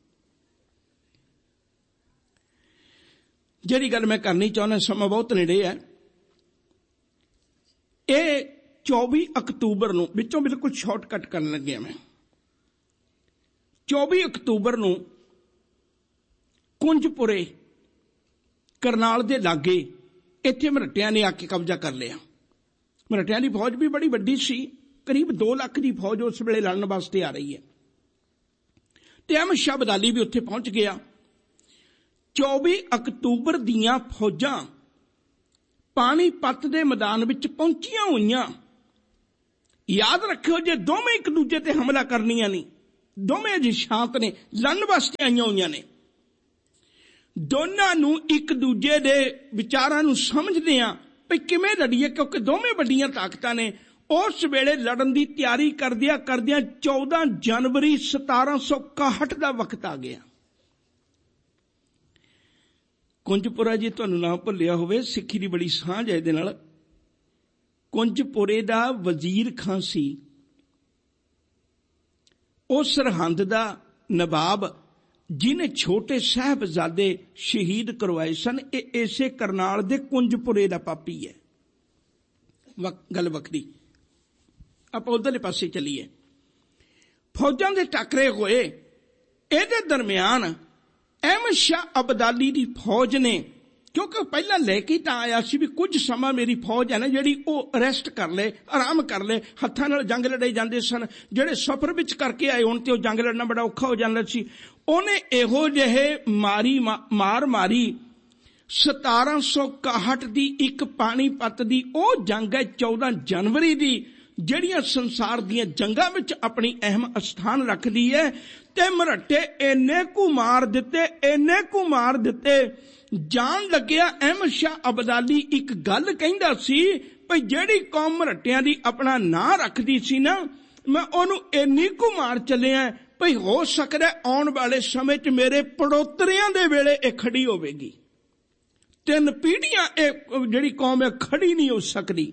जिहड़ी गल मैं करनी चाहुंदा, समा बहुत नेड़े है। ये चौबी अक्तूबर नूं विचों बिल्कुल शॉर्टकट करन लग्या मैं। चौबी अक्तूबर नूं कुंजपुरे करनाल दे लागे इत्थे मराठियां ने आके कब्जा कर लिया। मराठियां की फौज भी बड़ी वड्डी सी, करीब दो लाख की फौज उस वेले लड़न वास्ते आ रही है। ते अहमद शाह अब्दाली भी उत्थे पहुंच गया। चौबीस अक्तूबर दियां फौजां पानीपत दे मैदान विच पहुंचियां होईयां। याद रखियो, जे दोवें एक दूजे ते हमला करनियां नहीं, दोवें अजे शांत ने, लड़न वास्ते आईयां होईयां ने। दोनां नूं एक दूजे दे विचारां नूं समझदे आ भी किवें लड़ीए, क्योंकि दोवें वड्डियां ताकतां ने। उस वेले लड़न की तैयारी करदियां करदियां चौदह जनवरी सतारह सौ इकाहठ का वक्त आ गया। कुंजपुरा जी तुहानूं ना भुल्लिया होवे, सिੱਖੀ ਦੀ बड़ी ਸਾਂਝ है इहदे नाल। कुंजपुरे दा वजीर खां सी, ਉਹ ਸਰਹੰਦ ਦਾ नवाब जिन्हें छोटे साहबजादे शहीद करवाए सन। ਇਹ ਇਸੇ करनाल दे कुंजपुरे दा पापी है। गल वखरी, आप उधरले पासे चलीए। फौजां दे टकरे होए। इहदे दरम्यान अहमद शाह अब्दाली दी फौज ने, क्योंकि पहला लेके तां आया सी भी कुछ समा मेरी फौज है ना जिहड़ी ओह अरेस्ट कर ले, आराम कर ले। हत्थां नाल जंग लड़ाई जांदे सन, जिहड़े सफर विच करके आए हुण ते ओह जंग लड़ना बड़ा औखा हो जांदा सी। ओहने इहो जिहे मारी मार मारी सतारह सौ इकाहठ दी एक पानीपत दी ओह जंग है चौदह जनवरी दी, ਜਿਹੜੀਆਂ संसार ਦੀਆਂ ਜੰਗਾਂ ਵਿੱਚ अपनी अहम स्थान रखदी है। ते मराठे इन्ने कु मार दिते, इन्ने कु मार दिते, जान लग्या अहमद शाह अब्दाली एक गल कहंदा सी भई ਜਿਹੜੀ कौम मराठियां दी अपना नां रखदी सी ना, मैं ओनू इन्नी कु मार चलिया भई हो सकदा आउण वाले समय च मेरे पड़ोतरियां दे वेले ਇਹ खड़ी होवेगी। तीन पीढ़ियां ਇਹ ਜਿਹੜੀ कौम है खड़ी नहीं हो सकदी।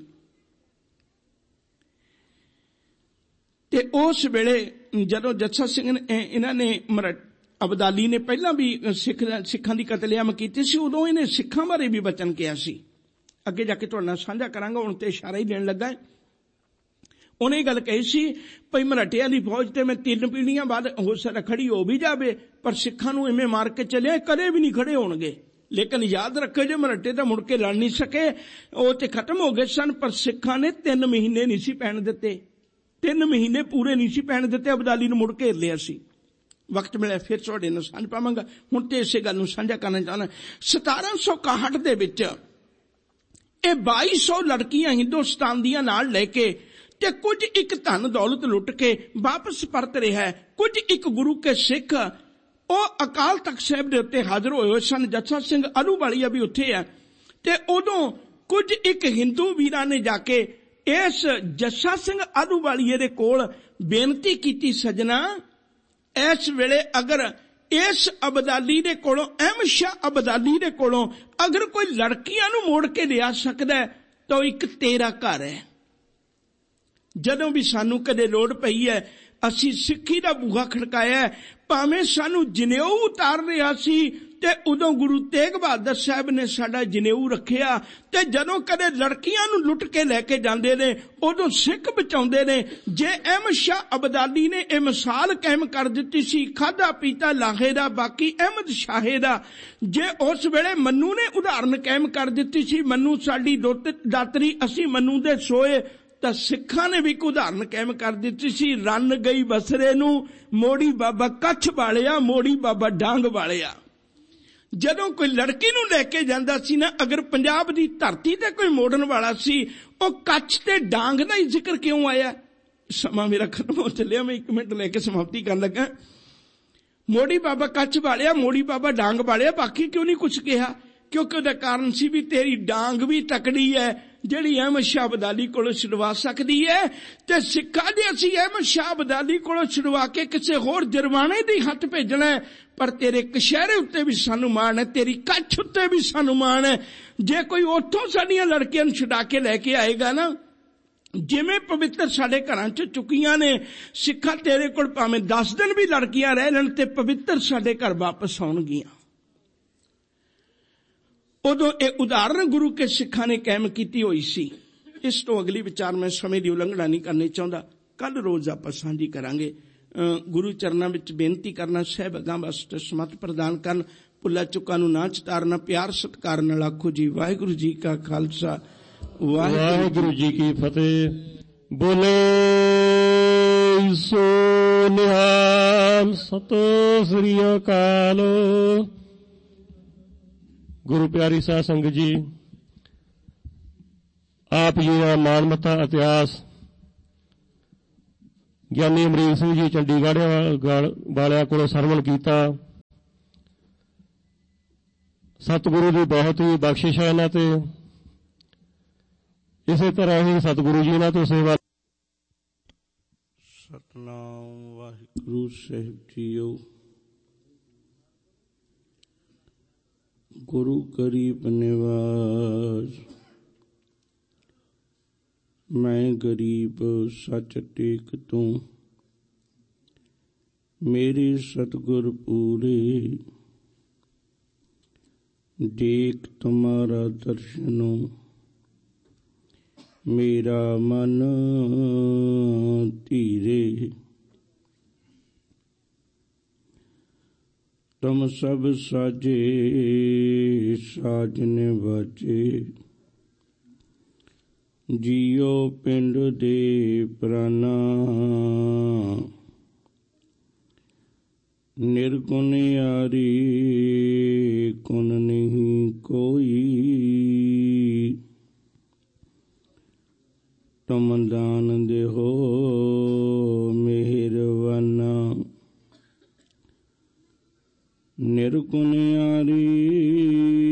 ते उस वेले जदों जस्सा सिंह ने इन्हां ने अब्दाली ने पहला भी सिख सिखां दी कतलेआम कीती सी, उदों इन्हें सिखां बारे भी वचन किया सी। अगे जाके तुहाडे नाल साझा करांगा, हुण ते इशारा ही देण लगा है। उन्हें गल कही सी भई मराठियां दी फौज ते मैं तीन पीढ़ियां बाद हो सकदा खड़ी हो भी जावे, पर सिखां नूं इवें मार के चलिया कदे भी नहीं खड़े होणगे। लेकिन याद रखो जे मराठे तो मुड़ के लड़ नहीं सके, वो तो खत्म हो गए सन। पर सिखां ने तीन महीने नहीं सी पैण दिते, तीन महीने पूरे नहीं सी पैण दिते। अब्दाली नूं मुड़ घेर लिया सी। वक्त मिले फिर तुहाडे नाल सांझ पावांगा। हुण ते इसे गल नूं साझा करना चाहना। सतारह सौ इकाहठ दे विच ये बाई सौ लड़कियां हिंदुस्तान दियां नाल लैके ते कुछ एक धन दौलत लुट के वापस परत रहा है। कुछ एक गुरु के सिख ਉਹ ਅਕਾਲ ਤਖਤ ਸਾਹਿਬ ਦੇ ਉੱਤੇ ਹਾਜ਼ਰ ਹੋਏ ਹੋਏ ਸਨ। ਜੱਸਾ ਸਿੰਘ ਆਹਲੂਵਾਲੀਆ ਵੀ ਉੱਥੇ ਆ। ਤੇ ਉਦੋਂ ਕੁਝ ਇੱਕ ਹਿੰਦੂ ਵੀਰਾਂ ਨੇ ਜਾ ਕੇ ਇਸ ਜੱਸਾ ਸਿੰਘ ਆਹਲੂਵਾਲੀਏ ਦੇ ਕੋਲ ਬੇਨਤੀ ਕੀਤੀ, ਸਜਣਾ ਇਸ ਵੇਲੇ ਅਗਰ ਇਸ ਅਬਦਾਲੀ ਦੇ ਕੋਲੋਂ, ਅਹਿਮਦ ਸ਼ਾਹ ਅਬਦਾਲੀ ਦੇ ਕੋਲੋਂ ਅਗਰ ਕੋਈ ਲੜਕੀਆਂ ਨੂੰ ਮੋੜ ਕੇ ਲਿਆ ਸਕਦਾ ਤਾਂ ਇੱਕ ਤੇਰਾ ਘਰ ਹੈ। ਜਦੋਂ ਵੀ ਸਾਨੂੰ ਕਦੇ ਲੋੜ ਪਈ ਹੈ ਅਸੀਂ ਸਿੱਖੀ ਦਾ ਬੂਹਾ ਖੜਕਾਇਆ, ਭਾਵੇਂ ਸਾਨੂੰ ਜਨੇਊ ਉਤਾਰ ਰਿਹਾ ਸੀ ਤੇ ਉਦੋਂ ਗੁਰੂ ਤੇਗ ਬਹਾਦਰ ਸਾਹਿਬ ਨੇ ਸਾਡਾ ਜਨੇਊ ਰੱਖਿਆ। ਤੇ ਜਦੋਂ ਕਦੇ ਲੜਕੀਆਂ ਨੂੰ ਲੁੱਟ ਕੇ ਲੈ ਕੇ ਜਾਂਦੇ ਨੇ ਉਦੋਂ ਸਿੱਖ ਬਚਾਉਂਦੇ ਨੇ। ਜੇ ਅਹਿਮਦ ਸ਼ਾਹ ਅਬਦਾਲੀ ਨੇ ਇਹ ਮਿਸਾਲ ਕਾਇਮ ਕਰ ਦਿੱਤੀ ਸੀ ਖਾਧਾ ਪੀਤਾ ਲਾਹੇ ਦਾ ਬਾਕੀ ਅਹਿਮਦ ਸ਼ਾਹੇ ਦਾ, ਜੇ ਉਸ ਵੇਲੇ ਮੰਨੂ ਨੇ ਉਦਾਹਰਨ ਕਾਇਮ ਕਰ ਦਿੱਤੀ ਸੀ ਮੰਨੂ ਸਾਡੀ ਦਾਤਰੀ ਅਸੀਂ ਮੰਨੂ ਦੇ ਸੋਏ, ਤਾਂ ਸਿੱਖਾਂ ਨੇ ਵੀ ਇੱਕ ਉਦਾਹਰਨ ਕਾਇਮ ਕਰ ਦਿੱਤੀ ਸੀ ਰੰਨ ਗਈ ਬਸਰੇ ਨੂੰ ਮੋੜੀ ਬਾਬਾ ਕੱਛ ਵਾਲਿਆ, ਮੋੜੀ ਬਾਬਾ ਡਾਂਗ ਵਾਲਿਆ। ਜਦੋਂ ਕੋਈ ਲੜਕੀ ਨੂੰ ਲੈ ਕੇ ਜਾਂਦਾ ਸੀ ਨਾ, ਅਗਰ ਪੰਜਾਬ ਦੀ ਧਰਤੀ ਤੇ ਕੋਈ ਮੋੜਨ ਵਾਲਾ ਸੀ ਉਹ ਕੱਛ ਤੇ ਡਾਂਗ ਦਾ ਹੀ ਜ਼ਿਕਰ ਕਿਉਂ ਆਇਆ? ਸਮਾਂ ਮੇਰਾ ਖਤਮ ਹੋ ਚੱਲਿਆ, ਮੈਂ ਇੱਕ ਮਿੰਟ ਲੈ ਕੇ ਸਮਾਪਤੀ ਕਰਨ ਲੱਗਾ। ਮੋੜੀ ਬਾਬਾ ਕੱਛ ਵਾਲਿਆ, ਮੋੜੀ ਬਾਬਾ ਡਾਂਗ ਵਾਲਿਆ, ਬਾਕੀ ਕਿਉਂ ਨਹੀਂ ਕੁਛ ਕਿਹਾ? ਕਿਉਂਕਿ ਉਹਦਾ ਕਾਰਨ ਸੀ ਵੀ ਤੇਰੀ ਡਾਂਗ ਵੀ ਤਕੜੀ ਹੈ ਜਿਹੜੀ ਅਹਿਮਦ ਸ਼ਾਹ ਅਬਦਾਲੀ ਕੋਲੋਂ ਛੁਡਵਾ ਸਕਦੀ ਹੈ। ਤੇ ਸਿੱਖਾਂ ਦੇ ਅਸੀਂ ਅਹਿਮਦ ਸ਼ਾਹ ਅਬਦਾਲੀ ਕੋਲੋਂ ਛੁਡਵਾ ਕੇ ਕਿਸੇ ਹੋਰ ਜਰਮਾਨੇ ਦੀ ਹੱਥ ਭੇਜਣਾ ਹੈ, ਪਰ ਤੇਰੇ ਕਸ਼ਹਿਰੇ ਉੱਤੇ ਵੀ ਸਾਨੂੰ ਮਾਣ ਹੈ, ਤੇਰੀ ਕੱਛ ਉੱਤੇ ਵੀ ਸਾਨੂੰ ਮਾਣ ਹੈ। ਜੇ ਕੋਈ ਉੱਥੋਂ ਸਾਡੀਆਂ ਲੜਕੀਆਂ ਨੂੰ ਛੁਡਾ ਕੇ ਲੈ ਕੇ ਆਏਗਾ ਨਾ, ਜਿਵੇਂ ਪਵਿੱਤਰ ਸਾਡੇ ਘਰਾਂ 'ਚ ਚੁੱਕੀਆਂ ਨੇ, ਸਿੱਖਾਂ ਤੇਰੇ ਕੋਲ ਭਾਵੇਂ ਦਸ ਦਿਨ ਵੀ ਲੜਕੀਆਂ ਰਹਿ ਲੈਣ ਤੇ ਪਵਿੱਤਰ ਸਾਡੇ ਘਰ ਵਾਪਸ ਆਉਣਗੀਆਂ। ਉਦੋਂ ਇਹ ਉਦਾਹਰਨ ਗੁਰੂ ਕੇ ਸਿੱਖਾਂ ਨੇ ਕਾਇਮ ਕੀਤੀ ਹੋਈ ਸੀ। ਇਸ ਤੋਂ ਅਗਲੀ ਵਿਚਾਰ ਮੈਂ ਸਮੇਂ ਦੀ ਉਲੰਘਣਾ ਨਹੀਂ ਕਰਨੀ ਚਾਹੁੰਦਾ, ਕੱਲ ਰੋਜ਼ ਆਪਾਂ ਸਾਂਝੀ ਕਰਾਂਗੇ। ਗੁਰੂ ਚਰਨਾਂ ਵਿੱਚ ਬੇਨਤੀ ਕਰਨਾ ਸਹਿਬਜ਼ਾਂ ਵਾਸਤੇ ਸਮਤ ਪ੍ਰਦਾਨ ਕਰਨ। ਭੁੱਲਾ ਚੁੱਕਾ ਨੂੰ ਨਾ ਚਤਾਰਨਾ। ਪਿਆਰ ਸਤਿਕਾਰ ਨਾਲ ਆਖੋ ਜੀ ਵਾਹਿਗੁਰੂ ਜੀ ਕਾ ਖਾਲਸਾ ਵਾਹਿਗੁਰੂ ਜੀ ਕੀ ਫਤਿਹ। ਬੋਲੇ ਸੋ ਨਿਹਾਲ, ਸਤਿ ਸ੍ਰੀ ਅਕਾਲ। ਗੁਰੂ ਪਿਆਰੀ ਸਾਧ ਸੰਗਤ ਜੀ, ਆਪ ਜੀ ਦਾ ਮਾਣਮੱਤਾ ਇਤਿਹਾਸ ਗਿਆਨੀ ਅਮਰੀਕ ਸਿੰਘ ਜੀ ਚੰਡੀਗੜ੍ਹ ਵਾਲਿਆਂ ਕੋਲੋਂ ਸਰਵਣ ਕੀਤਾ। ਸਤਿਗੁਰੂ ਦੀ ਬਹੁਤ ਹੀ ਬਖਸ਼ਿਸ਼ ਹੈ ਇਹਨਾਂ ਤੇ। ਇਸੇ ਤਰ੍ਹਾਂ ਹੀ ਸਤਿਗੁਰੂ ਜੀ ਇਹਨਾਂ ਤੋਂ ਸੇਵਾ। ਸਤਿਨਾਮ ਵਾਹਿਗੁਰੂ ਸਾਹਿਬ ਜੀਓ। ਗੁਰੂ ਗਰੀਬ ਨਿਵਾਸ, ਮੈਂ ਗਰੀਬ ਸੱਚ ਟੇਕ ਤੂੰ, ਮੇਰੇ ਸਤਿਗੁਰ ਪੂਰੇ, ਦੇਖ ਤੁਮਾਰਾ ਦਰਸ਼ਨੋ, ਮੇਰਾ ਮਨ ਧੀਰੇ। ਤੁਮ ਸਭ ਸਾਜੇ ਸਾਜਨ ਬਾਜੇ, ਜੀਓ ਪਿੰਡ ਦੇ ਪ੍ਰਾਨਾ, ਨਿਰਗੁਣ ਯਾਰੀ ਗੁਣ ਨਹੀਂ ਕੋਈ, ਤੁਮ ਦਾਨ ਦੇਹੋ ਮਿਹਰਬਾਨਾ। ਨਿਰਗੁਣ ਯਾਰੀ